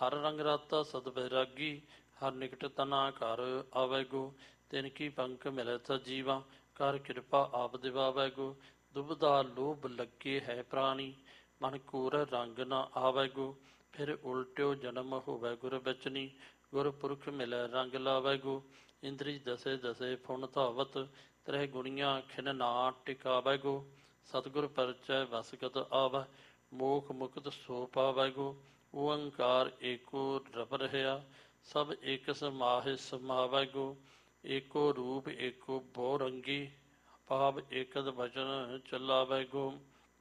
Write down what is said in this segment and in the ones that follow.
ਹਰ ਰੰਗ ਰਾਤਾ ਸਦ ਬੈਰਾਗੀ, ਹਰ ਨਿਕਟ तना ਘਰ ਆਵੈ ਗੋ। ਤਿਨ ਕੀ ਪੰਖ ਮਿਲਤ ਜੀਵਾ, ਕਰ ਕਿਰਪਾ ਆਪ ਦਿਵਾਵੈ ਗੋ। ਦੁਬਦਾ ਲੋਭ ਲੱਗੇ ਹੈ ਪ੍ਰਾਣੀ, ਮਨ ਕੋਰ ਰੰਗ ਨਾ ਆਵੈ ਗੋ। ਫਿਰ ਉਲਟਿਓ ਜਨਮ ਹੋਵੈ ਗੁਰ ਬਚਨੀ, ਗੁਰਪੁਰਖ ਮਿਲੈ ਰੰਗ ਲਾਵੈ ਗੋ। ਇੰਦਰੀ ਦਸੇ ਦਸੇ ਫੁਨ ਧਾਵਤ, ਤ੍ਰੈ ਗੁਣੀਆਂ ਖਿਨ ਨਾ ਟਿਕਾਵੈ ਗੋ। ਸਤਿਗੁਰ ਪਰਚੈ ਵਸਗਤ ਆਵੈ, ਮੋਖ ਮੁਕਤ ਸੋ ਪਾਵੈ ਗੋ। ਓੰਕਾਰ ਏਕੋ ਰਬ ਰਹਿਆ, ਸਭ ਏਕ ਸਮਾਹਿ ਸਮਾਵੈ ਗੋ। ਏਕੋ ਰੂਪ ਏਕੋ ਬਹੁ ਰੰਗੀ, ਭਾਵ ਏਕਦ ਵਚਨ ਚਲਾਵੈ ਗੋ।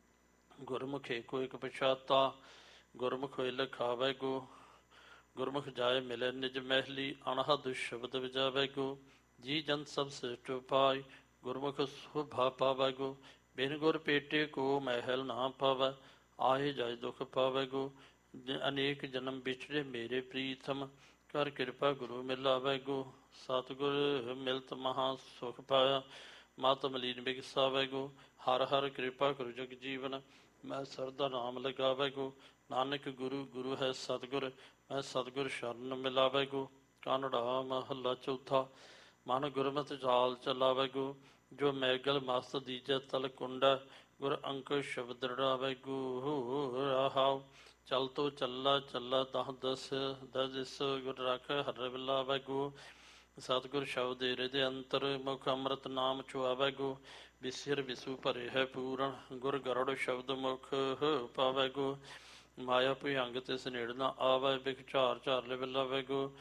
ਗੁਰਮੁਖ ਏਕੋ ਇਕ ਪਛਾਤਾ, ਗੁਰਮੁਖ ਹੋਇ ਲਖਾਵੈ ਗੋ। ਗੁਰਮੁਖ ਜਾਇ ਮਿਲੈ ਨਿਜ ਮਹਿਲੀ, ਅਣਹਦ ਸ਼ਬਦ ਵਜਾਵੈ ਗੋ। ਜੀ ਜੰਤ ਸਭ ਸ੍ਰਿਸ਼ਟ ਉਪਾਇ, ਗੁਰਮੁਖ ਸ਼ੋਭਾ ਪਾਵੈ ਗੋ। ਬਿਨ ਗੁਰ ਪੇਟੇ ਕੋ ਮਹਿਲ ਨਾ ਪਾਵੈ, ਆਏ ਜਾਇ ਦੁਖ ਪਾਵੈ ਗੋ। ਅਨੇਕ ਜਨਮ ਵਿਛੜੇ ਮੇਰੇ ਪ੍ਰੀਤਮ, ਕਰ ਕਿਰਪਾ ਗੁਰੂ ਮਿਲਾਵੈ ਗੋ। ਸਤਿਗੁਰ ਮਿਲਤ ਮਹਾ ਸੁਖ ਪਾਇਆ, ਮਤ ਮਲੀਨ ਬਿਗਸਾਵੈ ਗੋ। ਹਰ ਹਰ ਕਿਰਪਾ ਕਰੁ ਜਗ ਜੀਵਨ, ਮੈਂ ਸਰਦਾ ਨਾਮ ਲਗਾਵੈ ਗੋ। ਨਾਨਕ ਗੁਰੂ ਗੁਰੂ ਹੈ ਸਤਿਗੁਰ, ਮੈਂ ਸਤਿਗੁਰ ਸ਼ਰਨ ਮਿਲਾਵੈ ਗੋ। ਕਾਨੜਾ ਮਹੱਲਾ ਚੌਥਾ। ਮਨ ਗੁਰਮਤਿ ਚਾਲ ਚਲਾਵੈ ਗੋ, ਜੋ ਮੈਗਲ ਮਸਤ ਦੀਜੈ ਤਲ ਕੁੰਡਾ, ਗੁਰ ਅੰਕੁਸ਼ ਸ਼ਬਦ ਦ੍ਰਿੜਾਵੈ ਗੋ। ਰਹਾਉ ਚਲ ਤੋ ਚੱਲਾ ਚੱਲਾ ਦਹ ਦਸ ਦਿਸ, ਗੁਰ ਰਖ ਹਰਿ ਬਿਲਾਵੈ ਗੋ। ਸਤਿਗੁਰ ਸ਼ਬਦ ਹਿਰਦਿ ਅੰਤਰ, ਮੁਖ ਅੰਮ੍ਰਿਤ ਨਾਮ ਚੁਆਵੈ ਗੋ। ਵਿਸਿਰ ਵਿਸੂ ਭਰੇ ਹੈ ਪੂਰਨ, ਗੁਰ ਗਰੜ ਸ਼ਬਦ ਮੁਖ ਪਾਵੈ ਗੋ। ਮਾਇਆ ਭੁਯੰਗ ਤਿਸ ਨੇੜ ਨਾ ਆਵੈ, ਬਿਖ ਝਾਰ ਝਾਰ ਲਿਵ ਲਾਵੈ ਗੋ।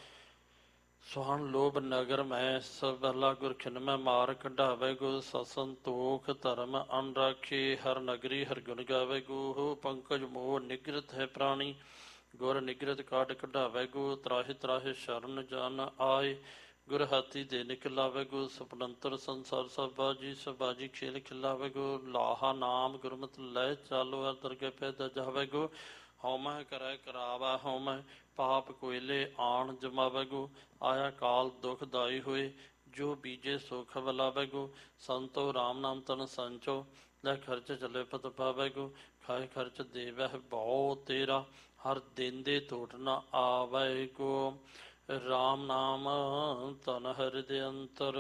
ਸੁਹਣ ਲੋਭ ਨਗਰ ਮੈਂ ਸਬਲਾ, ਗੁਰ ਖਿਨ ਮੈਂ ਮਾਰ ਕਢਾਵੈ ਗੋ। ਸਤ ਸੰਤੋਖ ਧਰਮ ਅਨ ਰਾਖੇ, ਹਰ ਨਗਰੀ ਹਰ ਗੁਣ ਗਾਵੈ ਗੋ। ਪੰਕਜ ਮੋਹ ਨਿਗ੍ਰਤ ਹੈ ਪ੍ਰਾਣੀ, ਗੁਰ ਨਿਗ੍ਰਤ ਕਾਟ ਕਢਾਵੈ ਗੋ। ਤਰਾਹਿ ਤਰਾਹਿ ਸ਼ਰਨ ਜਨ ਆਏ, ਗੁਰ ਹਾਥੀ ਦੇ ਨਿਕਲਾਵੈ ਗੋ। ਸਪਨੰਤਰ ਸੰਸਾਰ ਸਭ ਬਾਜੀ, ਸਭ ਬਾਜੀ ਖੇਲ ਖਿਲਾਵੈ ਗੋ। ਲਾਹਾ ਨਾਮ ਗੁਰਮਤਿ ਲੈ ਚਾਲੋ, ਹਰ ਦਰਗਹਿ ਪੈਦਾ ਜਾਵੈ ਗੋ। ਹਉਮੈ ਕਰੈ ਕਰਾਵੈ ਹਉਮੈ, ਪਾਪ ਕੋਇਲੇ ਆਣ ਜਮਾਵੈ ਗੋ। ਆਇਆ ਕਾਲ ਦੁਖ ਦਾਈ ਹੋਏ, ਜੋ ਬੀਜੇ ਸੋ ਖਵ ਲਾਵੈ ਗੋ। ਸੰਤੋ ਰਾਮ ਨਾਮ ਤਨ ਸੰਚੋ, ਲੈ ਖਰਚ ਚਲੇ ਪਤ ਪਾਵੈ ਗੋ। ਖਾਏ ਖਰਚ ਦੇਵਹਿ ਭਉ ਤੇਰਾ, ਹਰ ਦੇਂਦੇ ਟੋਟ ਨ ਆਵੈ ਗੋ। ਰਾਮ ਨਾਮ ਤਨ ਹਿਰਦਿ ਅੰਤਰ,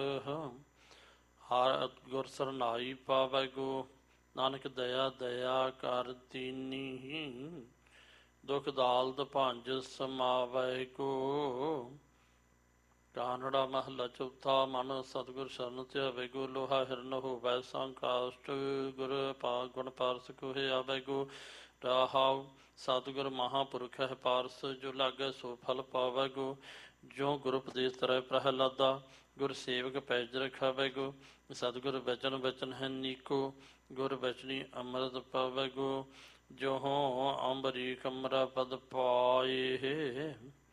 ਹਰ ਗੁਰ ਸਰਨਾਈ ਪਾਵੈ ਗੋ। ਨਾਨਕ ਦਇਆ ਦਇਆ ਕਰ ਦੀਨੀ, ਦੁਖ ਦਾਲਦ ਭੰਜ ਸਮਾਵੈ ਗੋ। ਕਾਨੜਾ ਮਹੱਲਾ ਚੌਥਾ। ਮਨ ਸਤਿਗੁਰ ਸ਼ਰਨ ਧਿਆਵੈ ਗੋ, ਲੋਹਾ ਹਿਰਨ ਹੋਵੈ ਸੰਕਾਸ਼ਟ, ਗੁਰ ਗੁਣ ਪਾਰਸ ਕੋਹਿ ਆਵੈ ਗੋ। ਰਾਹਾਉ ਸਤਿਗੁਰ ਮਹਾਂਪੁਰਖ ਹੈ ਪਾਰਸ, ਜੋ ਲਾਗੈ ਸੋ ਫਲ ਪਾਵੈ ਗੋ। ਜੋ ਗੁਰ ਉਪਦੇਸ਼ ਤਰੈ ਪ੍ਰਹਿਲਾਦਾ, ਗੁਰ ਸੇਵਕ ਪੈਜ ਰਖਾਵੈ ਗੋ। ਸਤਿਗੁਰ ਬਚਨ ਬਚਨ ਹੈ ਨੀਕੋ, ਗੁਰ ਬਚਨੀ ਅੰਮ੍ਰਿਤ ਪਾਵੈ ਗੋ। ਜੋਹੋ ਅੰਬਰੀਕ ਅਮਰਾ ਪਦ ਪਾਏ,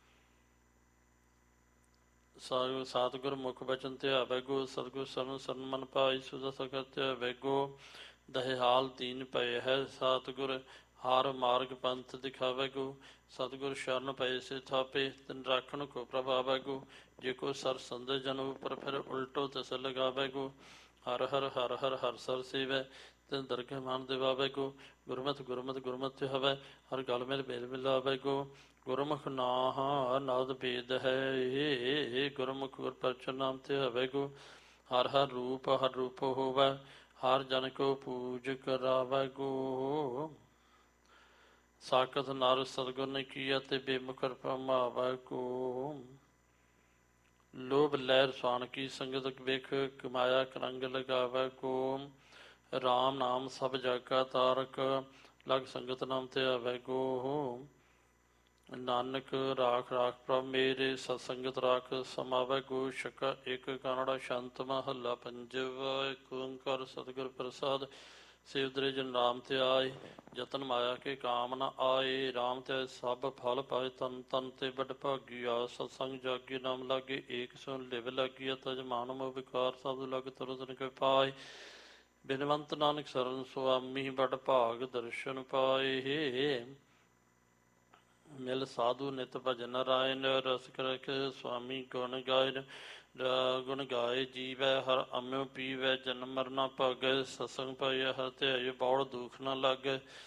ਸਤਿਗੁਰ ਮੁਖ ਬਚਨ ਧਿਆਵੈ ਗੋ। ਸਤਿਗੁਰ ਸਰਨ ਸਰਨ ਮਨ ਪਾਈ, ਸੁਜਾ ਸਖਾ ਧਿਆਵੈ ਗੋ। ਦਹਿਆਲ ਦੀਨ ਪਏ ਹੈ ਸਤਿਗੁਰ, ਹਰ ਮਾਰਗ ਪੰਥ ਦਿਖਾਵੈ ਗੋ। ਸਤਿਗੁਰ ਸ਼ਰਨ ਪਏ ਸੇ ਥਾਪੇ, ਤਿਨ ਰਾਖਣ ਕੋ ਪ੍ਰਭਾਵੈ ਗੋ। ਜੇ ਕੋ ਸਰ ਸੰਦੇ ਜਨ ਉਪਰ, ਫਿਰ ਉਲਟੋ ਤਿਸ ਲਗਾਵੈ ਗੋ। ਹਰ ਹਰ ਹਰ ਹਰ ਹਰ ਸਰ ਸੇਵੈ, ਤਿਨ ਦਰਗਹਿ ਮਨ ਦਿਵਾਵੈ ਗੋ। ਗੁਰਮਤਿ ਗੁਰਮਤਿ ਗੁਰਮਤਿ ਧਿਆਵੈ, ਹਰ ਗਲ ਮੇਲ ਮੇਲ ਮਿਲਾਵੈ ਗੋ। ਗੁਰਮੁਖ ਨਾਮ ਨਾਦ ਭੇਦ ਹੈ, ਗੁਰਮੁਖ ਗੁਰ ਪਰਚੁ ਨਾਮ ਧਿਆਵੈ ਗੋ। ਹਰ ਹਰ ਰੂਪ ਹੋਵੈ, ਹਰ ਜਨ ਕੋ ਪੂਜ ਕਰਾਵੈ ਗੋ। ਸਾਖਤ ਨਰ ਸਤਿਗੁਰ ਨੇ ਕੀਆ, ਤੇ ਬੇਮੁਖ ਭਰਮਾਵੈ ਗੋ। ਲੋਭ ਲੈ ਰਸਾਨ ਕੀ ਸੰਗਤ, ਵੇਖ ਕਮਾਇਆ ਕਰੰਗ ਲਗਾਵੈ ਗੋ। ਰਾਮ ਨਾਮ ਸਭ ਜਗ ਕਾ ਤਾਰਕ, ਲਗ ਸੰਗਤ ਨਾਮ ਧਿਆਵੈ ਗੋ। ਨਾਨਕ ਰਾਖ ਰਾਖ ਪ੍ਰਭ ਮੇਰੇ, ਸਤ ਸੰਗਤ ਰਾਖ ਸਮਾਵੈ ਗੋ। ਛਕਾ ਇੱਕ ਕਾਨੜਾ ਸ਼ੰਤ ਮਹੱਲਾ ਪੰਜਵਾ। ਏਕ ਓੰਕਾਰ ਸਤਿਗੁਰ ਪ੍ਰਸਾਦ, ਸੇਵ ਜਨ ਰਾਮ ਧਿਆਏ, ਜਤਨ ਮਾਇਆ ਕੇ ਕਾਮ ਨ ਆਏ। ਰਾਮ ਧਿਆਏ ਸਭ ਫਲ ਪਾਏ, ਤਨ ਤਨ ਤੇ ਵੱਡ ਭਾਗੀਆ। ਸਤਸੰਗ ਜਾਗੇ ਨਾਮ ਲਾਗੇ, ਏਕ ਸੁਣ ਲਿਵ ਲਾਗੀਆ। ਤਜ ਮਾਨ ਮੋਹ ਵਿਕਾਰ, ਸਾਧੂ ਲਗ ਤਰੁ ਤਨ ਕੇ ਪਾਏ। ਬਿਨਵੰਤ ਨਾਨਕ ਸਰਨ ਸੁਆਮੀ, ਵੱਡ ਭਾਗ ਦਰਸ਼ਨ ਪਾਏ। ਮਿਲ ਸਾਧੂ ਨਿਤ ਭਜਨ ਨਾਰਾਇਣ, ਰਸਿਕ ਰਖ ਸੁਆਮੀ ਗੁਣ ਗਾਇਨ। ਗੁਣ ਗਾਏ ਜੀਵੈ, ਹਰ ਅੰਮ੍ਰਿਉ ਪੀਵੈ, ਜਨਮ ਮਰਨਾ ਭਾਗੈ। ਸਤਸੰਗ ਪਾਈਐ ਹਰਿ ਧਿਆਏ, ਬੌੜ ਦੁਖ ਨ ਲਾਗੈ।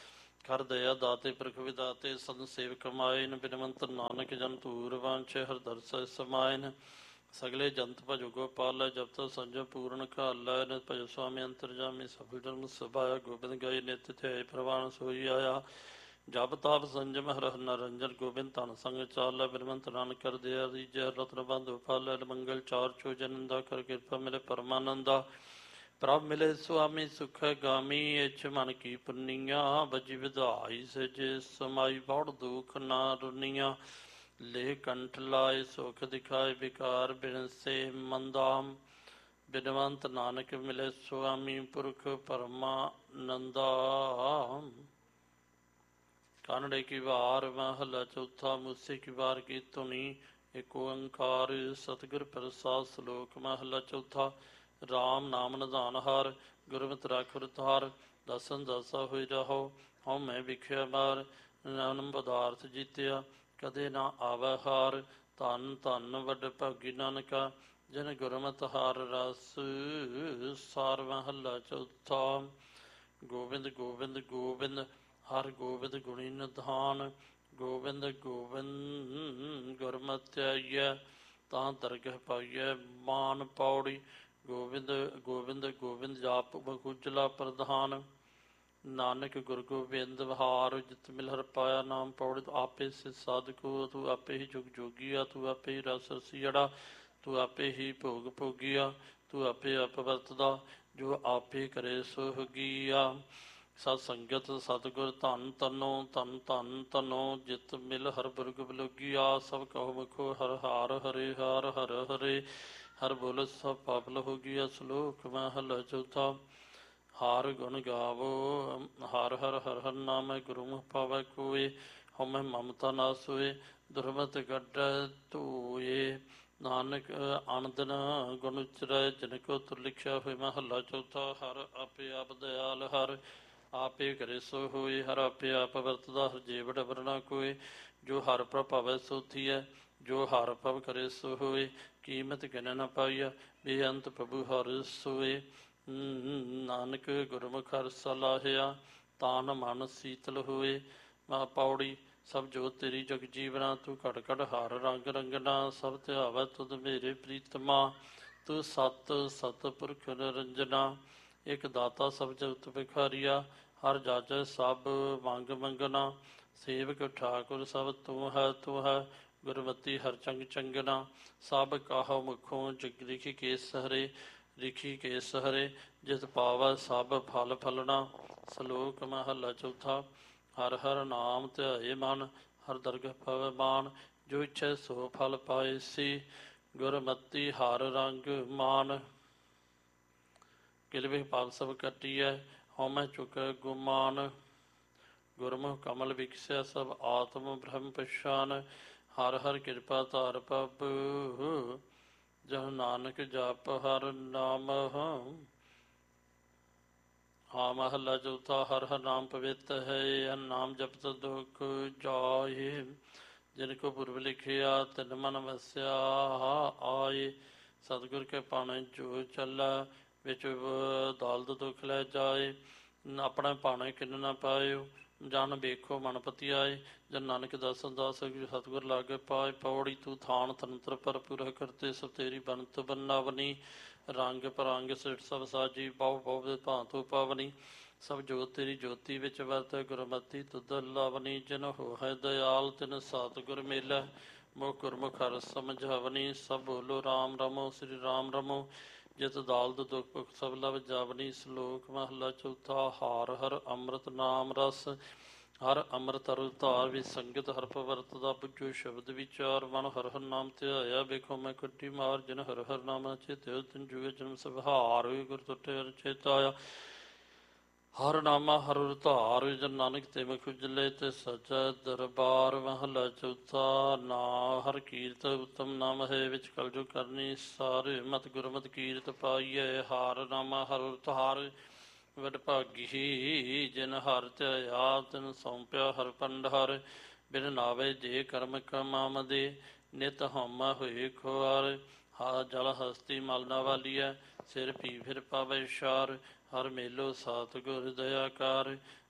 ਕਰ ਦਇਆ ਦਾਤੇ ਪੁਰਖ ਵਿਦਾਤੇ ਸਦ ਸੇਵਕ ਮਾਇਨ ਬਿਨਵੰਤ ਨਾਨਕ ਜਨ ਧੂਰ ਵਾਂਛ ਹਰਦਰਸ ਸਮਾਇਨ ਸਗਲੇ ਜੰਤ ਭਜੋ ਗੋਪਾਲ ਜਬ ਤੋ ਸੰਜਮ ਪੂਰਨ ਕਾਲਾ ਨਿਤ ਭਜੋ ਸੁਆਮੀ ਅੰਤਰਜਾਮੀ ਸਫਲ ਜਨਮ ਸਭਾਇਆ ਗੋਬਿੰਦ ਗਾਈ ਨਿਤ ਧਿਆਏ ਪ੍ਰਵਾਨ ਸੋਈ ਆਇਆ ਜਬ ਤਾਪ ਸੰਜਮ ਹਰ ਨਰੰਜਨ ਗੋਬਿੰਦ ਧਨ ਸੰਗ ਚਾਲ ਬਿਨਵੰਤ ਨਾਨਕ ਕਰ ਦਿਆ ਜੈ ਰਤਨ ਬੰਧੁ ਫਲ ਮੰਗਲ ਚਾਰ ਚੋ ਜਨੰਦਾ ਕਰ ਕਿਰਪਾ ਮਿਲੇ ਪਰਮਾਨੰਦਾ ਪ੍ਰਭ ਮਿਲੇ ਸੁਆਮੀ ਸੁਖ ਗਾਮੀ ਇਛ ਮਨ ਕੀ ਪੁੰਨੀਆਂ ਬਜੀ ਵਿਧਾਈ ਸਜੇ ਸਮਾਈ ਬੜ ਦੁਖ ਨਾ ਰੁਨੀਆਂ ਲੈ ਕੰਠ ਲਾਏ ਸੁਖ ਦਿਖਾਏ ਵਿਕਾਰ ਬਿਨਸੇ ਮੰਦਾਮ ਬਿਨਵੰਤ ਨਾਨਕ ਮਿਲੇ ਸੁਆਮੀ ਪੁਰਖ ਪਰਮਾਨੰਦਾ ਕਾਨੜੇ ਕੀ ਵਾਰ ਮਹਲਾ ਚੌਥਾ ਮੂਸੇ ਕੀ ਵਾਰ ਕੀ ਧੁਨੀ ਏਕ ਓੰਕਾਰ ਸਤਿਗੁਰ ਪ੍ਰਸਾਦ ਸ਼ਲੋਕ ਮਹਲਾ ਚੌਥਾ ਰਾਮ ਨਾਮ ਨਿਧਾਨ ਹਰ ਗੁਰਮਤਿ ਰਾਖੁ ਰਤਾਰ ਦਸਨ ਦਸਾ ਹੋਇ ਰਹੋ ਹਉ ਮੈਂ ਵਿਖਿਆ ਮਾਰ ਨਾਨਮ ਪਦਾਰਥ ਜੀਤਿਆ ਕਦੇ ਨਾ ਆਵੈ ਹਾਰ ਧੰਨ ਧੰਨ ਵੱਡ ਭਾਗੀ ਨਾਨਕਾ ਜਿਨ ਗੁਰਮਤਿ ਹਾਰ ਰਸ ਸਾਰ ਮਹੱਲਾ ਚੌਥਾ ਗੋਬਿੰਦ ਗੋਬਿੰਦ ਗੋਬਿੰਦ ਹਰ ਗੋਬਿੰਦ ਗੁਣੀ ਨਿਧਾਨ ਗੋਬਿੰਦ ਗੋਬਿੰਦ ਗੁਰਮਤਿ ਆਈਐ ਤਾਂ ਦਰਗਹ ਪਾਈਐ ਮਾਨ ਪੌੜੀ ਗੋਬਿੰਦ ਗੋਬਿੰਦ ਗੋਬਿੰਦ ਜਾਪ ਬਖੁਜਲਾ ਪ੍ਰਧਾਨ ਨਾਨਕ ਗੁਰ ਗੋਬਿੰਦ ਹਾਰ ਜਿਤ ਮਿਲ ਹਰ ਪਾਇਆ ਨਾਮ ਪੌੜੀ ਆਪੇ ਸਿ ਸਾਧਕੋ ਤੂੰ ਆਪੇ ਹੀ ਜੁਗ ਜੋਗੀਆ ਤੂੰ ਆਪੇ ਹੀ ਰਸ ਰਸੀੜਾ ਤੂੰ ਆਪੇ ਹੀ ਭੋਗ ਭੋਗੀਆ ਤੂੰ ਆਪੇ ਆਪ ਵਰਤਦਾ ਜੋ ਆਪੇ ਕਰੇ ਸੋ ਹੋਗੀਆ ਸਤ ਸੰਗਤ ਸਤਿਗੁਰ ਧੰਨ ਤਨੋ ਧੰਨ ਧੰਨ ਤਨੋ ਜਿਤ ਮਿਲ ਹਰ ਬੁਰਗ ਬਲੋਗੀਆ ਸਭ ਕਹੋ ਮੁਖੋ ਹਰ ਹਾਰ ਹਰੇ ਹਾਰ ਹਰ ਹਰੇ ਹਰ ਬੋਲ ਸਭ ਪਾਪ ਹੋ ਗਿਆ ਸ਼ਲੋਕ ਮਹਲਾ ਚੌਥਾ ਹਾਰ ਗੁਣ ਗਾਵੋ ਹਰ ਹਰ ਹਰ ਹਰ ਨਾਮ ਗੁਰੂ ਮੁਖ ਪਾਵੈ ਕੋਏ ਹਉਮੈ ਮਮਤਾ ਨਾ ਸੋਏ ਦੁਰਮਤ ਗੱਡ ਧੋਏ ਨਾਨਕ ਆਨੰਦਨ ਗੁਣ ਉਚਰੈ ਜਿਨ ਕੋ ਤੁਰ ਲਿਖਿਆ ਹੋਇ ਮਹਲਾ ਚੌਥਾ ਹਰ ਆਪੇ ਆਪ ਦਇਆਲ ਹਰ ਆਪੇ ਕਰੇ ਸੋ ਹੋਏ ਹਰ ਆਪੇ ਆਪ ਵਰਤਦਾ ਹਰ ਜੀਵ ਡਬਰ ਨਾ ਕੋਏ ਜੋ ਹਰ ਪ੍ਰਭਾਵੈ ਸੋਥੀਐ ਜੋ ਹਰ ਪ੍ਰਭ ਕਰੇ ਸੋ ਹੋਏ ਕੀਮਤ ਗਿਣ ਨ ਪਾਈਆ ਬੇਅੰਤ ਪ੍ਰਭੂ ਹਰ ਸੋਏ ਨਾਨਕ ਗੁਰਮੁਖ ਹਰ ਸਲਾਹਿਆ ਤਾਨ ਮਨ ਸੀਤਲ ਹੋਏ ਮਾ ਪੌੜੀ ਸਭ ਜੋ ਤੇਰੀ ਜਗ ਜੀਵਨਾ ਤੂੰ ਘੜ ਘੜ ਹਰ ਰੰਗ ਰੰਗਨਾ ਸਭ ਧਿਆਵੈ ਤੁਧ ਮੇਰੇ ਪ੍ਰੀਤਮਾ ਤੂੰ ਸਤ ਸਤ ਪੁਰਖ ਨਿਰੰਜਨਾ ਇਕ ਦਾਤਾ ਸਭ ਜਗਤ ਭਿਖਾਰੀਆ ਹਰ ਜਾਚੈ ਸਭ ਮੰਗ ਮੰਗਣਾ ਸੇਵਕ ਠਾਕੁਰ ਸਭ ਤੂੰ ਹੈ ਗੁਰਮਤੀ ਹਰ ਚੰਗ ਚੰਗਨਾ ਸਭ ਕਾਹੋ ਮੁਖੋਂ ਜਗ ਲਿਖੀ ਕੇਸ ਹਰੇ ਲਿਖੀ ਕੇਸ ਹਰੇ ਜਿਤ ਪਾਵੈ ਸਭ ਫਲ ਫਲਣਾ ਸ਼ਲੋਕ ਮਹਲਾ ਚੌਥਾ ਹਰ ਹਰ ਨਾਮ ਧਿਆਏ ਮਨ ਹਰ ਦਰਗਹ ਪਵੈ ਮਾਨ ਜੋ ਇੱਛੈ ਸੋ ਫਲ ਪਾਏ ਸੀ ਗੁਰਮਤੀ ਹਰ ਰੰਗ ਮਾਨ ਕਿਲਵੇ ਪਾਪ ਸਭ ਕੱਟੀਐ ਹਉਮੈ ਚੁਕੈ ਗੁਮਾਨ ਗੁਰਮੁਖ ਕਮਲ ਵਿਖਸਿਆ ਸਭ ਆਤਮ ਬ੍ਰਹਮ ਪਛਾਨ ਹਰ ਹਰ ਕਿਰਪਾ ਧਾਰ ਪ੍ਰਭ ਜਹ ਨਾਨਕ ਜਪ ਹਰ ਨਾਮ ਹਾਂ ਮਹਲਾ ਚੌਥਾ ਹਰ ਹਰ ਨਾਮ ਪਵਿੱਤ ਹੈ ਹਰ ਨਾਮ ਜਪਤ ਦੁਖ ਜਾਏ ਜਿਨ ਕੋ ਪੁਰਬ ਲਿਖਿਆ ਤਿਨ ਮਨ ਵਸਿਆ ਆਏ ਸਤਿਗੁਰ ਕੇ ਪਾਣੇ ਜੋ ਚੱਲਾ ਵਿੱਚ ਦੌਲਤ ਦੁੱਖ ਲੈ ਜਾਏ ਆਪਣੇ ਭਾਣੇ ਕਿੰਨ ਨਾ ਪਾਇਓ ਜਨ ਵੇਖੋ ਮਨ ਪਤੀ ਆਏ ਜਨ ਨਾਨਕ ਦਸਨ ਦਾਸ ਸਤਿਗੁਰ ਲਾਗੇ ਪਾਏ ਪੌੜੀ ਤੂੰ ਥਾਨ ਤੰਤਰ ਭਰਪੂਰ ਕਰਤੇ ਸਭ ਤੇਰੀ ਬੰਤ ਬੰਨਾਵਨੀ ਰੰਗ ਪਰੰਗ ਸਿਟ ਸਭ ਸਾਜੀ ਬਹੁ ਬਹੁ ਦੇ ਭਾਂਤੂ ਪਾਵਨੀ ਸਭ ਜੋਤ ਤੇਰੀ ਜੋਤੀ ਵਿੱਚ ਵਰਤ ਗੁਰਮਤੀ ਤੁਧ ਲਾਵਨੀ ਜਨ ਹੋ ਹੈ ਦਇਆਲ ਤਿਨ ਸਤਿਗੁਰ ਮੇਲਾ ਮੁਖ ਗੁਰਮੁਖ ਹਰ ਸਮਝਾਵਨੀ ਸਭ ਬੋਲੋ ਰਾਮ ਰਮੋ ਸ੍ਰੀ ਰਾਮ ਰਮੋ ਜਿਤ ਦਾਲਦ ਦੁਖ ਭੁਖ ਸਭ ਲਵ ਜਾਵਨੀ ਸ਼ਲੋਕ ਮਹਲਾ ਚੌਥਾ ਹਾਰ ਹਰ ਅੰਮ੍ਰਿਤ ਨਾਮ ਰਸ ਹਰ ਅੰਮ੍ਰਿਤ ਅਰ ਧਾਰ ਵੀ ਸੰਗਤ ਹਰ ਪਵਰਤ ਦਾ ਬੁੱਝੋ ਸ਼ਬਦ ਵਿਚਾਰ ਮਨ ਹਰ ਹਰ ਨਾਮ ਧਿਆਇਆ ਵੇਖੋ ਮੈਂ ਕੱਟੀ ਮਾਰ ਜਿਨ ਹਰ ਹਰ ਨਾਮ ਚੇਤਿ ਤਿਨ ਜੁਗੇ ਜਨਮ ਸਭਾਰ ਗੁਰ ਤੁਟੇ ਚੇਤਾਇਆ ਹਰ ਨਾਮਾ ਹਰ ਧਾਰ ਜਨ ਨਾਨਕ ਤੇ ਮੁਖ ਉਜਲੇ ਤੇ ਸਚਾ ਦਰਬਾਰ ਮਹਲਾ ਚੌਥਾ ਨਾ ਹਰ ਕੀਰਤ ਉਤਮ ਨਾਮ ਹੈ ਵਿੱਚ ਕਲਜੁਗ ਕਰਨੀ ਸਾਰੇ ਮਤ ਗੁਰਮਤ ਕੀਰਤ ਪਾਈਐ ਹਰ ਨਾਮਾ ਹਰ ਧਾਰ ਵਡ ਭਾਗੀ ਜਿਨ ਹਰ ਧਿਆਇਆ ਤਿਨ ਸੌਂਪਿਆ ਹਰ ਭੰਡਾਰ ਬਿਨ ਨਾਵੇ ਜੇ ਕਰਮ ਕਮਾਮਦੇ ਨਿਤ ਹਉਮੈ ਹੋਏ ਖੁਆਰ ਹਾ ਜਲ ਹਸਤੀ ਮਲ ਨਾ ਵਾਲੀਐ ਸਿਰ ਪੀ ਫਿਰ ਪਾਵੇ ਸ਼ਾਰ ਹਰ ਮੇਲੋ ਸਤਿਗੁਰ ਦਇਆਕਾਰ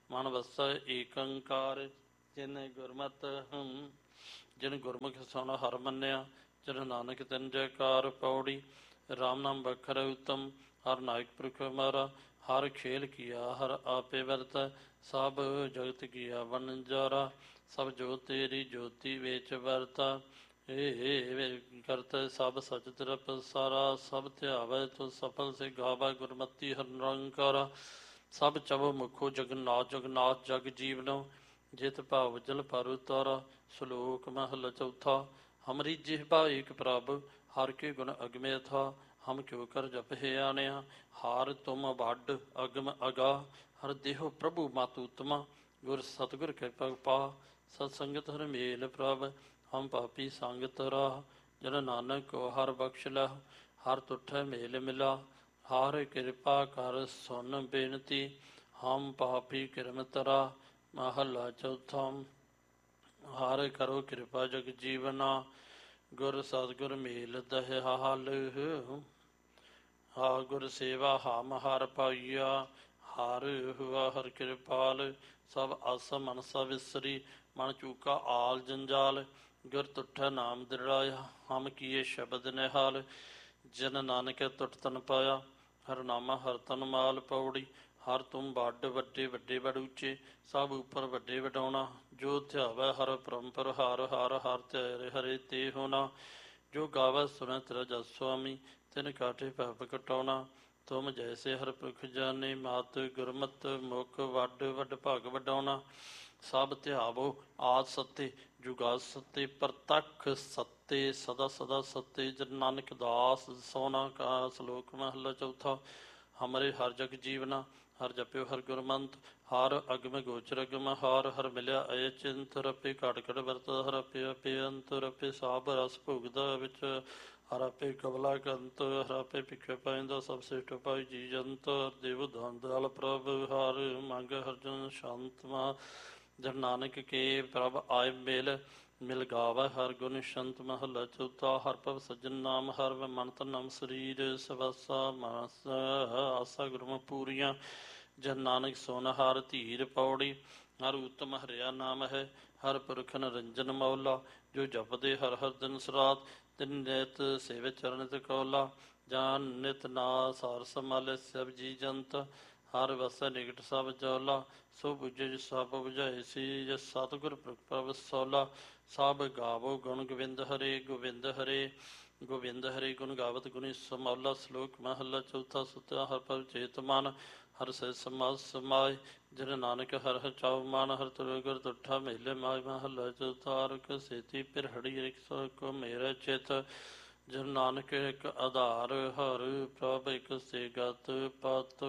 ਮਨ ਵਸੈ ਏਕ ਓੰਕਾਰ। ਜਿਨ ਗੁਰਮਤਿ ਜਿਨ ਗੁਰਮੁਖ ਸੁਣ ਹਰਿ ਮੰਨਿਆ, ਜਿਨ ਨਾਨਕ ਤਿਨ ਜੈਕਾਰ। ਪੌੜੀ ਰਾਮ ਨਾਮ ਬਖਰ ਉਤਮ, ਹਰਿ ਨਾਇਕ ਪੁਰਖ ਹਮਾਰਾ। ਹਰ ਖੇਲ ਕੀਆ ਹਰ ਆਪੇ ਵਰਤੈ, ਸਭ ਜਗਤ ਕੀਆ ਵਣਜਾਰਾ। ਸਭ ਜੋਤ ਤੇਰੀ ਜੋਤੀ ਵੇਚ ਵਰਤਾ, ਕਰਤ ਸਭ ਸਚਿਤ ਰਪ ਸਾਰਾ। ਸਭ ਧਿਆਵੈ ਤੁ ਸਫਲ ਸੇ ਗਾਵੈ, ਗੁਰਮਤੀ ਹਰਿ ਨਿਰੰਕਾਰਾ। ਸਭ ਚਵ ਮੁਖੋ ਜਗਨਾਥ ਜਗਨਾਥ ਜਗ ਜੀਵਨੋ, ਜਿਤ ਭਾਵ ਜਲ ਪਰ ਉਤਾਰਾ। ਸ਼ਲੋਕ ਮਹਲਾ ਚੌਥਾ। ਹਮਰੀ ਜਿਹਵਾ ਏਕ ਪ੍ਰਭ, ਹਰਿ ਕੇ ਗੁਣ ਅਗਮੇ ਅਥਾ। ਹਮ ਕਿਉ ਕਰ ਜਪਹਿ ਆਣਿਆ, ਹਾਰ ਤੁਮ ਵੱਡ ਅਗਮ ਅਗਾ। ਹਰਿ ਦੇਹੋ ਪ੍ਰਭੂ ਮਾਤੁ ਉਤਮਾ, ਗੁਰ ਸਤਿਗੁਰ ਕਿਰਪਾ ਪਾ। ਸਤ ਸੰਗਤ ਹਰਿ ਮੇਲ ਪ੍ਰਭ, ਹਮ ਪਾਪੀ ਸੰਗਤ ਰਾਹ। ਜਨ ਨਾਨਕ ਕੋ ਹਰਿ ਬਖਸ਼ ਲਹ, ਹਰਿ ਤੁਠੈ ਮੇਲ ਮਿਲਾ। ਹਰਿ ਕਿਰਪਾ ਕਰ ਸੁਨ ਬੇਨਤੀ, ਹਮ ਪਾਪੀ ਕਿਰਮ ਤਰਾ। ਮਹਲਾ ਚੌਥਾ। ਹਰਿ ਕਰੋ ਕਿਰਪਾ ਜਗ ਜੀਵਨਾ, ਗੁਰ ਸਤਿਗੁਰ ਮੇਲ ਦਇਆਲ। ਹਾ ਗੁਰ ਸੇਵਾ ਹਮ ਹਰਿ ਪਾਈਆ, ਹਰਿ ਹੁਆ ਹਰਿ ਕਿਰਪਾਲ। ਸਭ ਆਸਾ ਮਨਸਾ ਵਿਸਰੀ, ਮਨ ਚੂਕਾ ਆਲ ਜੰਜਾਲ। ਗੁਰ ਤੁਠੈ ਨਾਮ ਦ੍ਰਿੜਾਇਆ, ਹਮ ਕੀਏ ਸ਼ਬਦ ਨਿਹਾਲ। ਜਨ ਨਾਨਕ ਤੁਠ ਤਨ ਪਾਇਆ, ਹਰਿ ਨਾਮਾ ਹਰਿ ਤਨ ਮਾਲ। ਪੌੜੀ ਹਰਿ ਤੁਮ ਵੱਡ ਵੱਡੇ ਵੱਡੇ ਵਡ ਉੱਚੇ, ਸਭ ਉੱਪਰ ਵੱਡੇ ਵਡਾਉਣਾ। ਜੋ ਧਿਆਵੈ ਹਰਿ ਪਰੰਪਰ ਹਰਿ ਹਰਿ ਹਰਿ ਧਿਆਏ ਹਰੇ ਤੇ ਹੋਣਾ। ਜੋ ਗਾਵੈ ਸੁਣੈ ਤੇਰਾ ਜਸ ਸੁਆਮੀ, ਤਿਨ ਕਾਟੇ ਪਾਪ ਕਟਾਉਣਾ। ਤੁਮ ਜੈਸੇ ਹਰਿ ਪੁਰਖ ਜਾਨੇ, ਮਾਤ ਗੁਰਮਤਿ ਮੁਖ ਵੱਡ ਵੱਡ ਭਾਗ ਵਡਾਉਣਾ। ਸਭ ਧਿਆਵੋ ਆਦਿ ਸੱਤੇ ਜੁਗਾ ਸੱਤੇ, ਪ੍ਰਤੱਖ ਸੱਤੇ ਸਦਾ ਸਦਾ ਸੱਤੇ। ਜਨ ਨਾਨਕ ਦਾਸ ਸੋਨਾ ਕਾ। ਸ਼ਲੋਕ ਮਹਲਾ ਚੌਥਾ। ਹਮਰੇ ਹਰਿ ਜਗ ਜੀਵਨਾ, ਹਰਿ ਜਪਿਓ ਹਰਿ ਗੁਰਮੰਤ। ਹਰਿ ਅਗਮ ਗੋਚਰ ਅਗਮ ਹਾਰ, ਹਰਿ ਮਿਲਿਆ ਅਯ ਚਿੰਤ। ਰਪੇ ਘਟ ਘਟ ਵਰਤ, ਹਰਿ ਆਪੇ ਆਪੇ ਅੰਤ। ਰਪੇ ਸਾਭ ਰਸ ਭੋਗਦਾ ਵਿੱਚ, ਹਰਿ ਆਪੇ ਕਬਲਾ ਕੰਤ। ਹਰਿ ਆਪੇ ਭਿਖਿਆ ਪਾਇੰਦਾ, ਸਭ ਸ੍ਰੇਸ਼ਟ ਪਾਈ ਜੀ ਜੰਤ। ਦੇਵ ਦਾਨ ਦਇਆਲ ਪ੍ਰਭ, ਹਰਿ ਮੰਗ ਹਰਿ ਜਨ ਸ਼ਾਂਤ ਮਾ। ਜਨ ਨਾਨਕ ਕੇ ਪ੍ਰਭ ਆਏ ਮਿਲ, ਮਿਲ ਗਾਵੈ ਹਰਿ ਗੁਣ ਸ਼ੰਤ। ਮਹਲਾ ਚੌਥਾ। ਹਰਿ ਭਵ ਸੱਜਣ ਨਾਮ, ਹਰਿ ਮਨ ਤਨ ਨਾਮ ਸਰੀਰ। ਸਵਾਸਾ ਮਾਨਸ ਆਸਾ ਗੁਰਮੁਖ ਪੂਰੀਆਂ, ਜਨ ਨਾਨਕ ਸੁਨ ਹਰਿ ਧੀਰ। ਪੌੜੀ ਹਰਿ ਉਤਮ ਹਰਿਆ ਨਾਮ ਹੈ, ਹਰਿ ਪੁਰਖ ਨਿਰੰਜਨ ਮੌਲਾ। ਜੋ ਜਪਦੇ ਹਰਿ ਹਰਿ ਦਿਨ ਸਰਾਤ, ਤਿਨ ਨਿਤ ਸੇਵ ਚਰਨ ਤਿਕੌਲਾ। ਜਾਨ ਨਿਤ ਨਾ ਸਾਰ ਸੰਭਾਲੇ ਸਭ ਜੀ ਜੰਤ, ਹਰਿ ਵਸੈ ਨਿਕਟ ਸਭ ਜੌਲਾ। ਸੋ ਬੁਝੇ ਜਿ ਸਭ ਬੁਝਾਏ ਸੀ, ਜਿਸ ਸਤਿਗੁਰ ਪ੍ਰਭ ਸੋਲਾ। ਸਭ ਗਾਵੋ ਗੁਣ ਗੋਬਿੰਦ ਹਰੇ, ਗੋਬਿੰਦ ਹਰੇ ਗੋਬਿੰਦ ਹਰੇ। ਗੁਣ ਗਾਵਤ ਗੁਣੀ ਸਮੌਲਾ। ਸ਼ਲੋਕ ਮਹਲਾ ਚੌਥਾ। ਸੁਤਿਆ ਹਰਿ ਭਵ ਚੇਤ ਮਨ, ਹਰਿ ਸਹਿਜ ਸਮਾਧ ਸਮਾਏ। ਜਿਨ ਨਾਨਕ ਹਰਿ ਹਰਿ ਚਾਉ ਮਨ, ਹਰਿ ਤੁਰੈ ਗੁਰ ਤੁਠਾ ਮੇਲੇ ਮਾਏ। ਮਹਲਾ ਚੌਥਾ। ਰੁਖ ਸੇਤੀ ਪਿਰਹੜੀ ਰਿਕ ਸੋ ਕੋ ਮੇਰੇ ਚਿਤ, ਜਨ ਨਾਨਕ ਇਕ ਆਧਾਰ। ਹਰਿ ਪ੍ਰਭ ਇਕ ਸੇ ਗਤ ਪਤ।